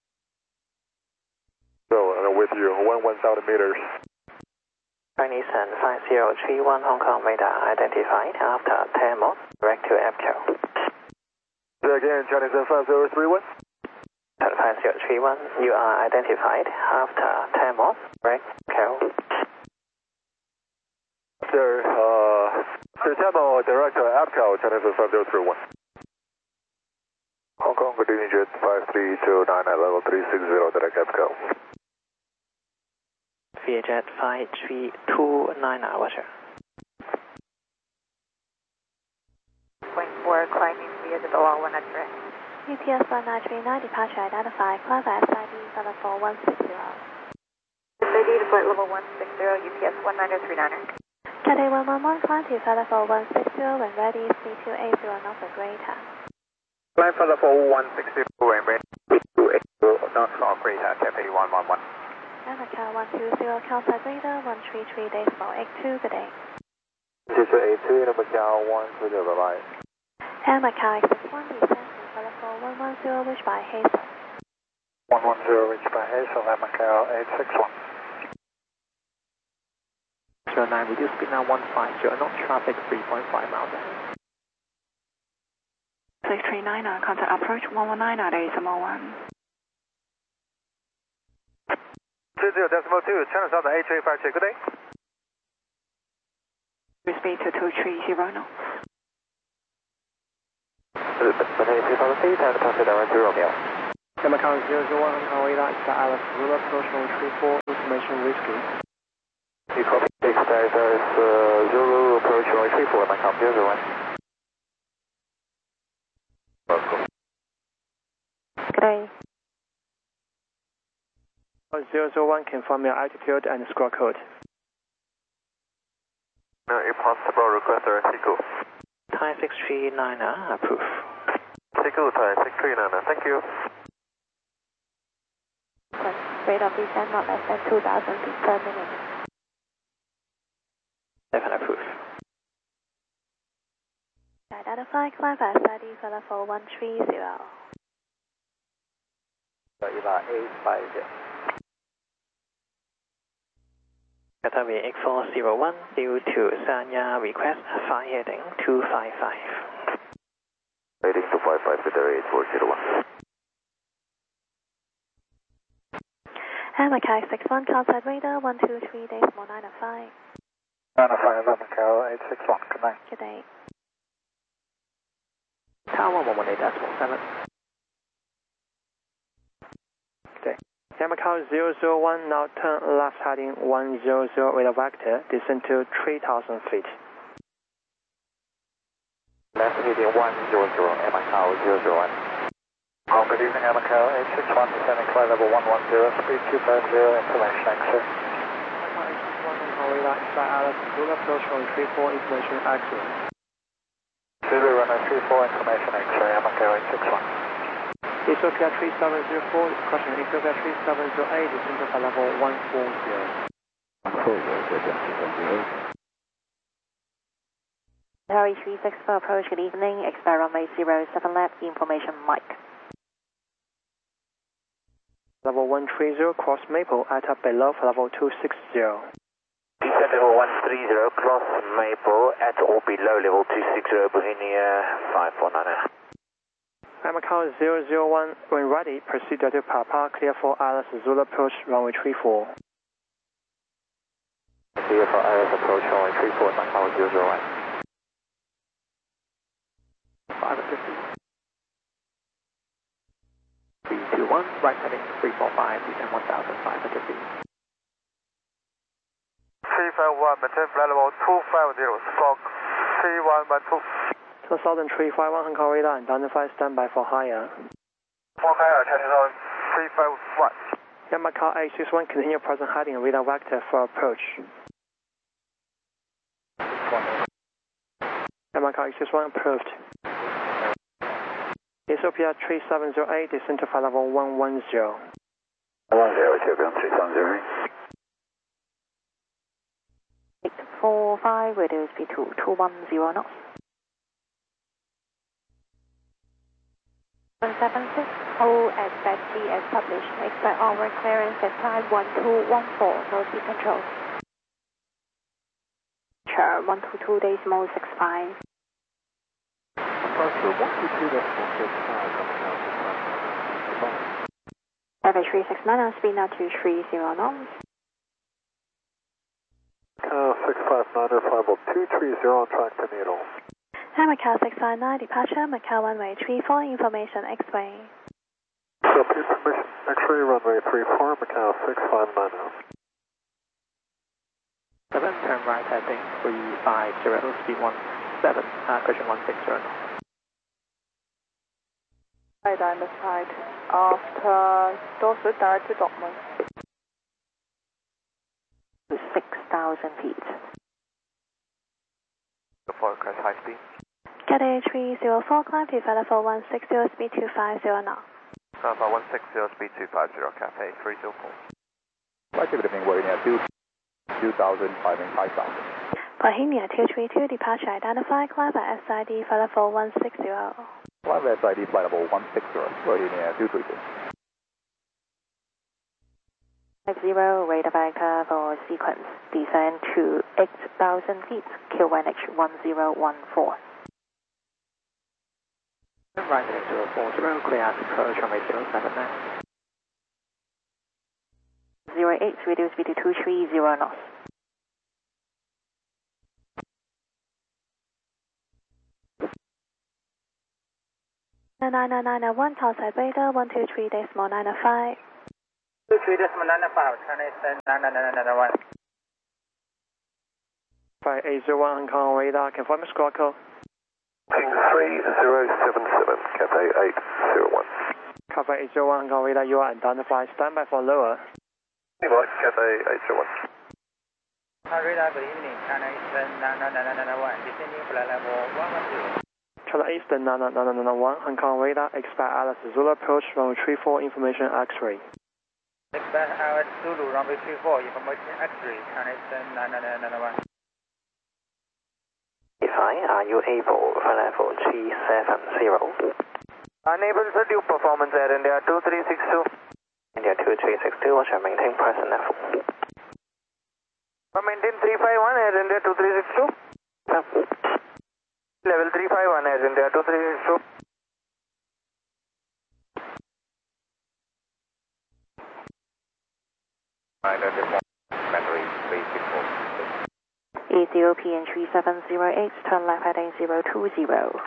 [SPEAKER 3] So, with you, 1,000 meters.
[SPEAKER 1] Chinese 5031, Hong Kong radar identified after 10 knots, direct to APCO.
[SPEAKER 3] Again, Chinese 5031.
[SPEAKER 1] 5031, you are identified after 10 knots, direct to
[SPEAKER 3] Sir, Channel Director APCO, Chinese 5031. Hong Kong, good evening, Jet 5329 at level 360, direct APCO.
[SPEAKER 1] Vietjet 5329, Roger.
[SPEAKER 9] Wing 4, climbing via the below 100.
[SPEAKER 7] UPS 1939, departure identified, climb by SID, flight level 160.
[SPEAKER 9] SID to flight level 160, UPS 1939.
[SPEAKER 7] Cathay 111, climb to flight level 160, when ready, speed 280 knots or greater.
[SPEAKER 3] Climb for level 160, when ready, speed 280 knots or greater, Cathay 111.
[SPEAKER 7] And Macau 120, Calside radar 133, decimal 82, good day.
[SPEAKER 3] 8282, Macau 120, bye-bye.
[SPEAKER 7] And Macau X61, descend to flight level 110, reached by Hazel.
[SPEAKER 8] 110, reached by Hazel, and Macau 861.
[SPEAKER 1] 09, reduce speed now 150 knots, traffic 3.5 miles ahead.
[SPEAKER 9] 639, contact approach 119 at ASMO1.
[SPEAKER 3] 20.2, China South HA53, good day.
[SPEAKER 9] Speed to 230 knots.
[SPEAKER 1] Maintain 2000 feet and pass direct to Romeo.
[SPEAKER 6] Yamaha 001 Hong Kong radar, Star Alice Zulu approach runway 34, information whiskey.
[SPEAKER 3] You copy, Star Alice Zulu approach runway 34, Yamaha 001.
[SPEAKER 5] Good day.
[SPEAKER 6] 001, confirm your altitude and score code.
[SPEAKER 3] No, impossible request Tico.
[SPEAKER 4] Thai 639, approve.
[SPEAKER 3] Tico, Thai 639, thank you.
[SPEAKER 7] Rate of descent not less than 2,000 feet per minute.
[SPEAKER 4] 7, approve.
[SPEAKER 7] Identify climb at SID for level 130.
[SPEAKER 1] Eva 850.
[SPEAKER 4] Qatar X401, due to Sanya request, fly heading 255.
[SPEAKER 3] Heading 255, Qatar 8401.
[SPEAKER 7] And Macau 61, contact radar 123, decimal 905.
[SPEAKER 8] 905, Macau 861, good night.
[SPEAKER 7] Good day.
[SPEAKER 4] Tower 118.7.
[SPEAKER 6] Yamaha 001, now turn left heading 100 with a vector, descend to 3,000 feet.
[SPEAKER 1] Left heading 100, Yamaha 001.
[SPEAKER 8] Good evening, Macau 861, descending flight level 110, speed 250, information X-ray.
[SPEAKER 6] Yamaha 861 Hong Kong radar, Star Alice Zulu approach runway 34, information X-ray.
[SPEAKER 8] Zulu runway 34, information X-ray, Macau 861.
[SPEAKER 6] Ethiopia 3704, caution Ethiopia 3708, descend to flight level 140.
[SPEAKER 7] Harry 364, approach, good evening. Expect runway 07 left, information Mike.
[SPEAKER 6] Level 130, cross Maple, at up below for level 260.
[SPEAKER 1] Descent level 130, cross Maple, at or below level 260, Bohemia 549.
[SPEAKER 6] Yamaha 001, when ready, proceed to Papa, clear for Alice Zulu approach, runway 34.
[SPEAKER 1] Clear for Alice approach, runway 34, Yamaha 001. 550. 321, right heading 345, descend 1,500 feet.
[SPEAKER 3] 351, maintain flight level 250, squawk 3112.
[SPEAKER 6] 200351 Hong Kong radar, identify standby for higher.
[SPEAKER 3] For higher, 351.
[SPEAKER 6] Yamaha 861, continue present heading radar vector for approach. Yamaha 861 approved. Ethiopia 3708, descend to flight level 110.
[SPEAKER 3] 10, Ethiopian 3708.
[SPEAKER 7] 845, reduce speed to 210 knots. 176, hold as SG as published. Expect onward clearance at time 1214, no speed control. Sure, 122 decimal 65.
[SPEAKER 1] Approach 122 decimal 65, coming out to
[SPEAKER 7] Average 369 on speed now 230 knots.
[SPEAKER 8] 659, flight 230 on track to Needle.
[SPEAKER 7] And Macau 659, departure, Macau runway 34, information X-ray.
[SPEAKER 8] So, information X-ray, runway 34, Macau 659 now.
[SPEAKER 4] 7, turn right heading 350, speed 17, correction 160 knots.
[SPEAKER 9] Identified after Dorset, direct to Dortmund.
[SPEAKER 7] 6,000 feet.
[SPEAKER 3] The forecast high speed.
[SPEAKER 7] Cathay 304, climb to level 160, speed 250 knots.
[SPEAKER 3] Alpha 160, speed 250, Cathay 304.
[SPEAKER 1] Flight evening, we're in 2,000, climbing 5,000.
[SPEAKER 7] Bohemia 232, departure identified, climb at SID for level 160.
[SPEAKER 1] Climb SID flight level 160, we're in 232.
[SPEAKER 7] 50, radar vector for sequence, descend to 8,000 feet, QNH 1014.
[SPEAKER 4] Right heading 040, clear out approach runway 079.
[SPEAKER 7] 08, reduce speed to 230 knots.
[SPEAKER 5] 99991, outside radar 123.905.
[SPEAKER 3] 239.5, transition 99991.
[SPEAKER 6] 5801 Hong Kong radar, confirm squawk code.
[SPEAKER 10] Ping 3077, Cathay 801.
[SPEAKER 6] Cover 801 Hong Kong radar, you are identified. Stand by for lower.
[SPEAKER 10] Mike, Cathay 801.
[SPEAKER 3] Radar, good evening, transition 99991, descending flight level 110.
[SPEAKER 6] Channel Eastern 99991, Hong Kong radar, expect Alice Zulu approach, runway 34, information X-ray.
[SPEAKER 3] Expect Alice Zulu, runway 34, information X-ray, transition 99991.
[SPEAKER 1] Are you able for level 370?
[SPEAKER 3] Unable to do performance at India 2362.
[SPEAKER 1] India 2362, what's your maintain present level?
[SPEAKER 3] Maintain 351 at India 2362. Level 351 at India 2362.
[SPEAKER 10] Battery 364.
[SPEAKER 7] Ethiopian 3708, turn left heading 020.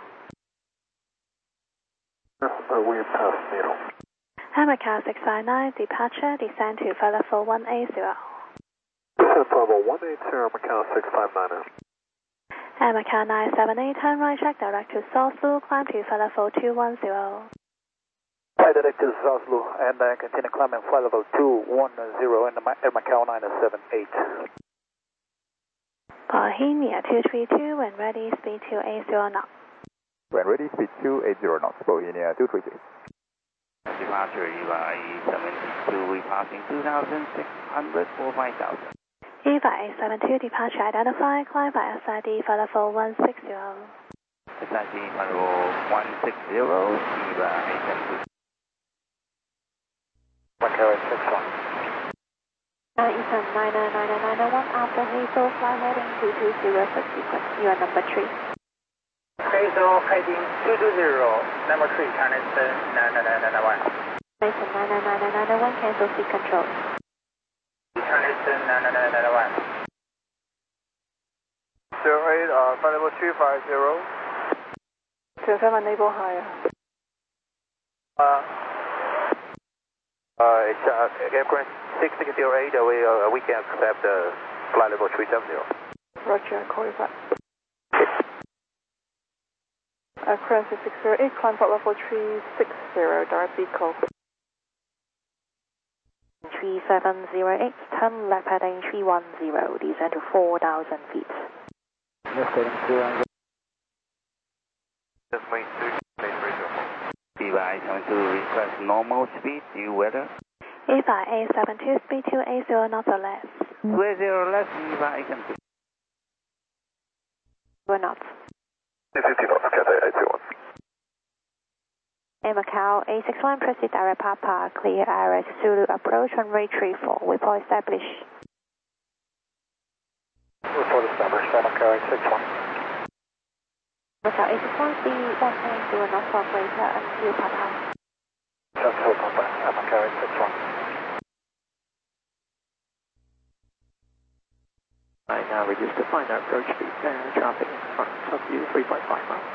[SPEAKER 10] We're past middle.
[SPEAKER 5] Macau 659, departure, descend to flight level 180.
[SPEAKER 10] Descent level 180, Macau 659.
[SPEAKER 5] Macau 978, turn right track, direct to Southlu, climb to flight level 210.
[SPEAKER 3] Flight direct to Southlu and continue climbing flight level 210 in Macau 978.
[SPEAKER 5] Bohemia 232, when ready, speed 280 knots.
[SPEAKER 11] When ready, speed 280 knots, Bohemia 232.
[SPEAKER 12] Departure EVA 72, we passing 2,600 or 5,000.
[SPEAKER 5] EVA 872, departure identified, climb by SID flight level 160.
[SPEAKER 12] SID flight level 160, EVA 872.
[SPEAKER 3] Macau 61.
[SPEAKER 7] Eastern 99991, after Hazel, fly heading 220 subsequent. You are number 3.
[SPEAKER 3] Hazel heading 220, number 3, transition 99991.
[SPEAKER 7] Eastern 99991, cancel seat control.
[SPEAKER 3] Transition 99991. 08, flight level 350.
[SPEAKER 4] Confirm enable higher.
[SPEAKER 3] It's aircraft 6608, we can accept flight level 370.
[SPEAKER 4] Roger, call you back. Aircraft 6608, climb flight level 360, direct vehicle.
[SPEAKER 7] 3708, turn left heading 310, descend to 4,000 feet.
[SPEAKER 12] EVA 872, request normal speed, due weather.
[SPEAKER 5] EVA 872, speed 280 knots or less.
[SPEAKER 12] 280 less, EVA 872.
[SPEAKER 5] 2 knots.
[SPEAKER 10] 50 knots, Cathay 801.
[SPEAKER 5] Macau 861, proceed direct Papa, clear area to Zulu approach runway 34, report established.
[SPEAKER 3] Report established, Macau 861.
[SPEAKER 5] Macau 861, speed 180 knots operator until Papa.
[SPEAKER 3] Just hold on back, Macau 861.
[SPEAKER 6] Right now, reduce the final approach speed. Traffic in front of you, 3.5 miles.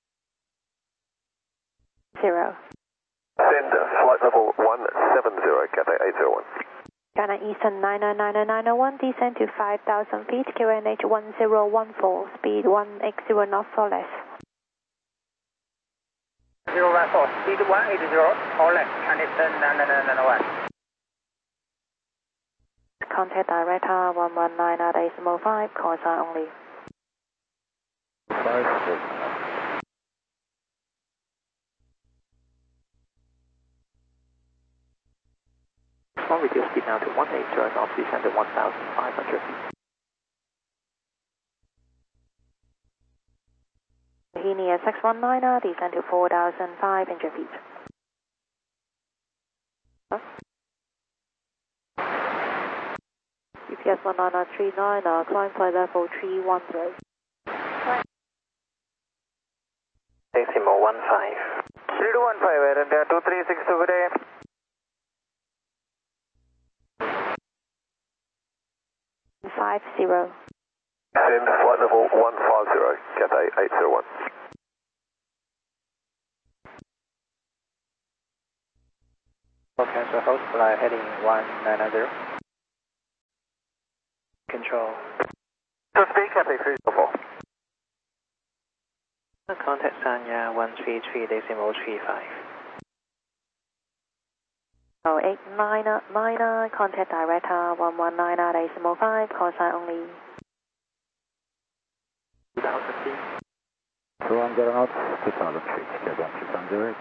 [SPEAKER 5] 0.
[SPEAKER 10] Send flight level 170, Cathay 801.
[SPEAKER 5] China Eastern 99991, descend to 5,000 feet, QNH 1014, speed 180 knots or less.
[SPEAKER 3] 014, speed 180 or less, transition 99991.
[SPEAKER 7] Contact director 119 at decimal 5, call sign only.
[SPEAKER 11] 5.
[SPEAKER 6] Small reduce speed now to 180 knots, descend to 1,500 feet.
[SPEAKER 7] Bohemia 619, descend to 4,500 feet. UPS 19939, climb flight level 310.
[SPEAKER 1] Decimal 15.
[SPEAKER 3] 3215, and 2362 good day.
[SPEAKER 7] Five zero.
[SPEAKER 10] Send flight level 150, Cathay 801.
[SPEAKER 6] Cancel host flight heading 190. Control.
[SPEAKER 3] To speak, Cathay 304.
[SPEAKER 6] Contact Sanya 133.35.
[SPEAKER 5] 0899, contact director 119.5, call sign only.
[SPEAKER 6] 2000 feet.
[SPEAKER 11] 210 knots, 2000 feet, Clear 1308.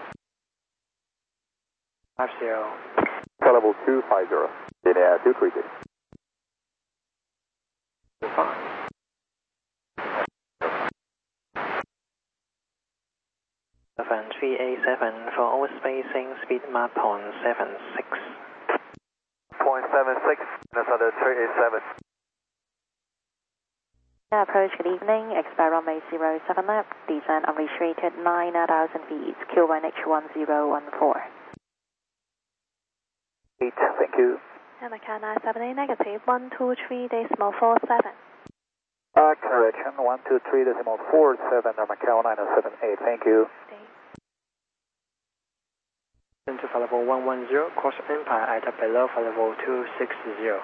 [SPEAKER 6] 50.
[SPEAKER 11] Flight level 250, linear 230.
[SPEAKER 6] 5. 387 for overspacing, speed map on 76.
[SPEAKER 3] 0.76, that's under 387.
[SPEAKER 5] Approach, good evening, expect runway 07 left, descend unrestricted 9,000 feet, Q1H1014.
[SPEAKER 3] 8, thank you.
[SPEAKER 7] Macau 978 negative, 123.47.
[SPEAKER 3] Correction, 123.47, Macau 978, thank you.
[SPEAKER 6] Into flight level 110, cross Empire at below flight level 260.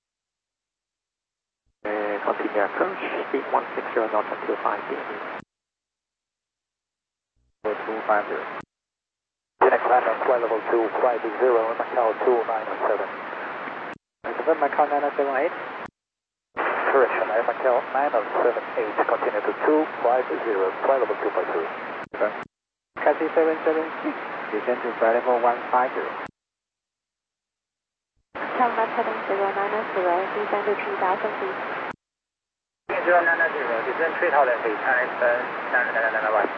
[SPEAKER 2] Continue approach, speed 160 knots until 5 p.m.
[SPEAKER 3] 250. Unit climb on flight level 250, Macau 297.
[SPEAKER 6] Macau 978.
[SPEAKER 3] Correction, Macau 978, continue to 250, flight level 250.
[SPEAKER 6] Cathay 776, descend to flight level 150.
[SPEAKER 7] Chang'an heading 090, descend to 3,000 feet.
[SPEAKER 3] 090, descend 3,000 feet, and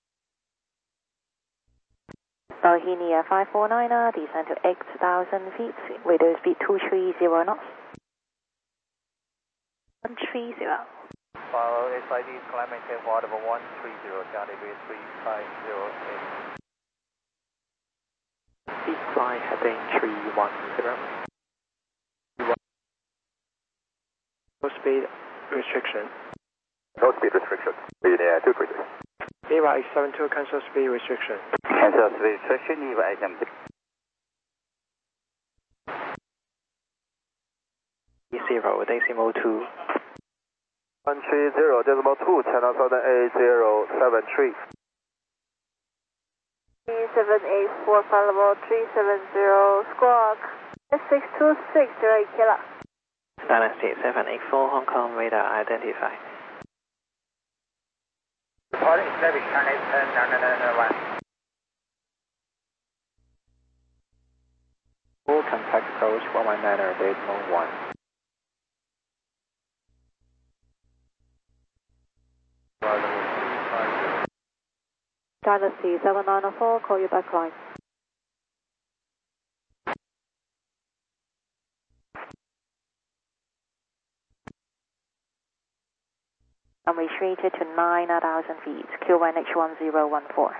[SPEAKER 5] Bohemia 549, descend to 8,000 feet, radio speed 230 knots.
[SPEAKER 7] 130.
[SPEAKER 3] follow SID climb maintain flight level 130, Charlie Bay 3508.
[SPEAKER 2] Speed flight heading 310.
[SPEAKER 6] No speed restriction.
[SPEAKER 11] No speed restriction. Linear 230.
[SPEAKER 6] EVA X72 cancel speed restriction.
[SPEAKER 12] Cancel speed restriction, EVA X72.
[SPEAKER 6] 0 decimal 2.
[SPEAKER 3] 130.2, channel southern 8073.
[SPEAKER 9] 3784, flight level 370, squawk, S626, 08 Kilo.
[SPEAKER 6] Dynasty 784, Hong Kong radar identified.
[SPEAKER 3] Reporting service, China 10991.
[SPEAKER 6] Full contact approach 119.1.
[SPEAKER 5] Dynasty 7904, call you back line. I'm retreated to 9,000 feet, Q1H1014.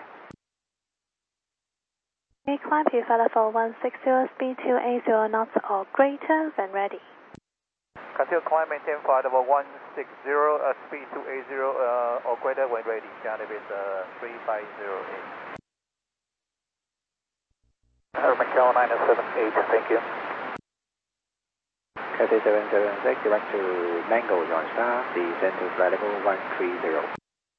[SPEAKER 7] Climb to flight level 160, speed 280 knots or greater, when ready.
[SPEAKER 3] Continue climb maintain flight level 160, speed 280 or greater when ready, Charlie Bay 3508. Macau 978, thank you.
[SPEAKER 12] Cathay 776, direct to Mango, Yon Star, descend to flight level 130.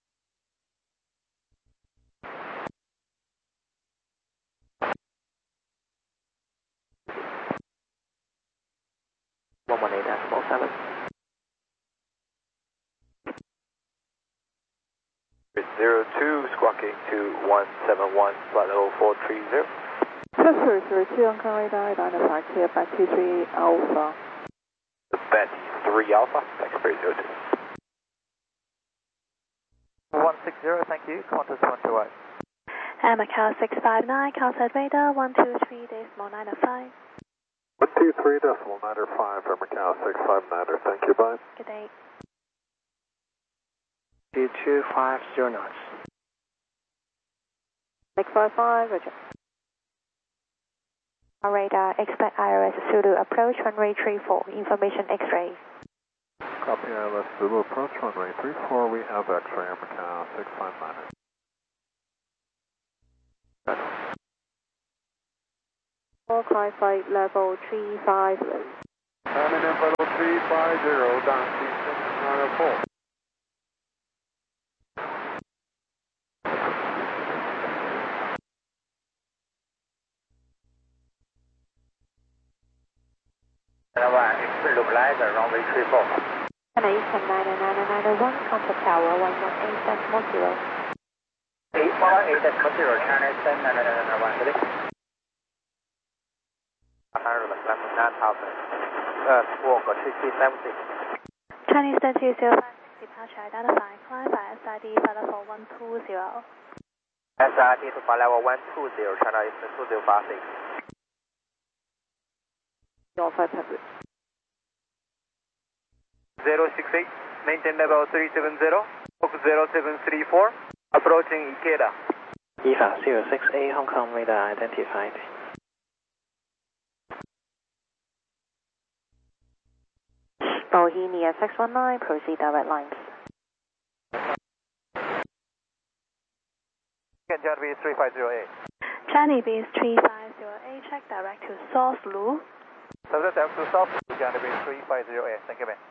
[SPEAKER 3] Zero 02, squawking to 171, flight level 430.
[SPEAKER 13] Chester 02, Hong Kong radar identified, clear back 23 Alpha.
[SPEAKER 3] Betty 3 Alpha, X-Ray 02. 160, thank you, Qantas 128.
[SPEAKER 7] Macau 659, Calsat radar 123.905.
[SPEAKER 11] 123.905 for Macau 659, thank you, bye.
[SPEAKER 7] Good day.
[SPEAKER 6] 2250 knots.
[SPEAKER 5] 655, roger. Our radar, expect IRS Zulu approach runway 34, information X-ray.
[SPEAKER 11] Copy ILS Zulu approach runway 34, we have X-ray on Macau 659.
[SPEAKER 13] climb flight level 350.
[SPEAKER 11] Maintain flight level 350, down C604.
[SPEAKER 3] Localizer, runway 34.
[SPEAKER 5] China Eastern 99901, contact tower 118.10.
[SPEAKER 3] 818.0, China Eastern 99901, ready? walk 3376.
[SPEAKER 5] China Eastern 2056, departure identified, climb by SID flight level 120.
[SPEAKER 3] SRT to flight level 120, China Eastern 2056.
[SPEAKER 13] Your 500.
[SPEAKER 3] 068, maintain level 370, book 0734, approaching Ikeda.
[SPEAKER 2] EVA 06A, Hong Kong radar identified.
[SPEAKER 5] Bohemia 619, proceed direct lines.
[SPEAKER 3] Johnny 3508.
[SPEAKER 5] Johnny Base 3508, check direct to South Lu.
[SPEAKER 3] Subject to South Lu, Johnny Base 3508, thank you, man.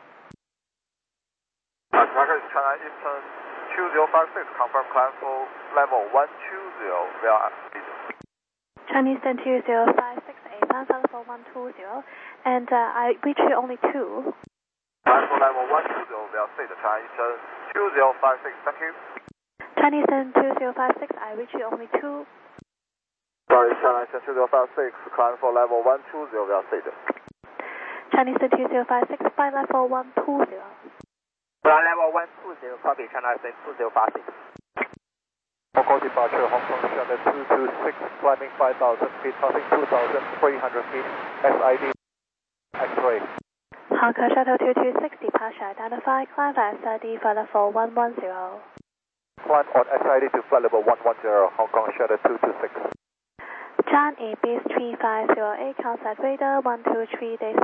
[SPEAKER 10] Tracker China Eastern 2056, confirm climb for level 120 via speed.
[SPEAKER 5] China Eastern 2056, climb for level 120, and I reach you only 2.
[SPEAKER 10] Climb for level 120 via speed, China Eastern 2056, thank you.
[SPEAKER 5] China Eastern 2056, I reach you only 2.
[SPEAKER 10] Sorry, China Eastern 2056, climb for level 120 via speed.
[SPEAKER 5] China Eastern 2056, flight level 120.
[SPEAKER 3] Flight level 120, copy, China Eastern 2056.
[SPEAKER 8] Hong Kong departure, Hong Kong Shutter 226, climbing 5,000 feet, passing 2,300 feet, SID, X-ray.
[SPEAKER 5] Hong Kong Shuttle 226, departure identified, climb by SID flight level 110.
[SPEAKER 8] Climb on SID to flight level 110, Hong Kong Shutter 226.
[SPEAKER 5] John A. Base 3508, contact radar 123.47.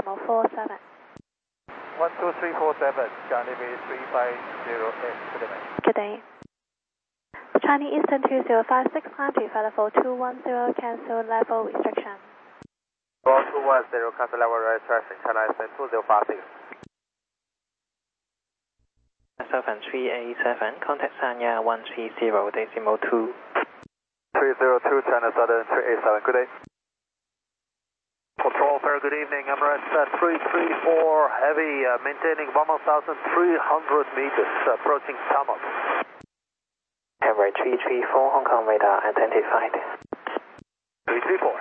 [SPEAKER 3] 12347, Johnny Base 3508, good day.
[SPEAKER 5] Good day. China Eastern 2056, climb to flight level 210, cancel level restriction.
[SPEAKER 3] 210, cancel level restriction, China Eastern 2056.
[SPEAKER 2] Southern 387, contact Sanya 130.2.
[SPEAKER 10] 302, China Southern 387, good day.
[SPEAKER 3] Control, very good evening. Emirates 334 Heavy, maintaining 1,300 meters, approaching Tamok.
[SPEAKER 2] Emirates 334, Hong Kong radar identified.
[SPEAKER 3] 334.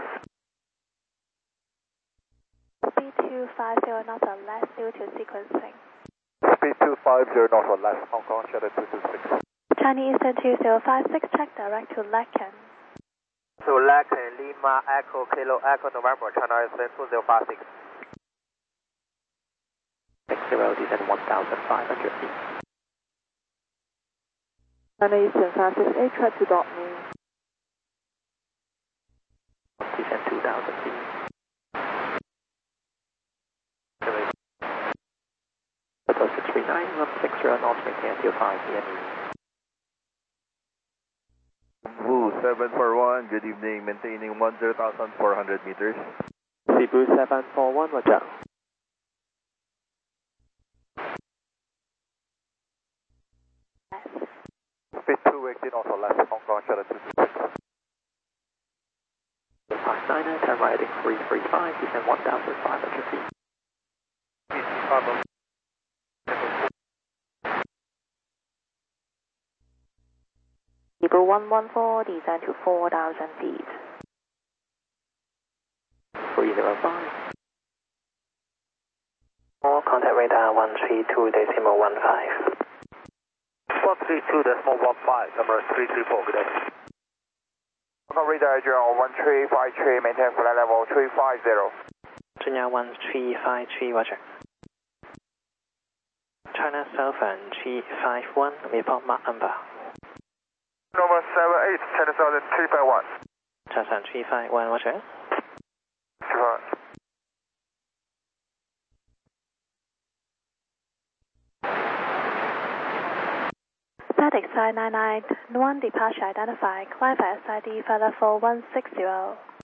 [SPEAKER 5] Speed 250 knots or less due to sequencing.
[SPEAKER 8] Speed 250 knots or less, Hong Kong Shutter 226.
[SPEAKER 5] China Eastern 2056, check direct to Lacan.
[SPEAKER 3] To Lacan, Lima, Echo, Kilo, Echo, November, China Eastern 2056.
[SPEAKER 2] 60, descend 1,500 feet.
[SPEAKER 13] China Eastern 568, try to dot me.
[SPEAKER 2] Descend 2,000 feet. Hotel 639, 160 knots, maintain until 5 p.m.
[SPEAKER 10] Wu 741, good evening, maintaining 10,400 meters.
[SPEAKER 2] Cebu 741, roger.
[SPEAKER 8] Speed 218 knots or less, Hong Kong Shutter 226.
[SPEAKER 2] 599, turn right heading 335, descend 1,500 feet.
[SPEAKER 5] Cebu 114, descend to 4,000 feet.
[SPEAKER 2] 305. Contact radar 132.15.
[SPEAKER 3] 132.15, Emirates 334, good day.
[SPEAKER 10] Hong Kong radar 1353, maintain flight level 350.
[SPEAKER 2] China 1353, roger. China Southern 351, report mark number.
[SPEAKER 10] Number 78, China Southern 351.
[SPEAKER 2] China 351, roger.
[SPEAKER 5] Static side 991, departure identified, climb by SID flight level 160.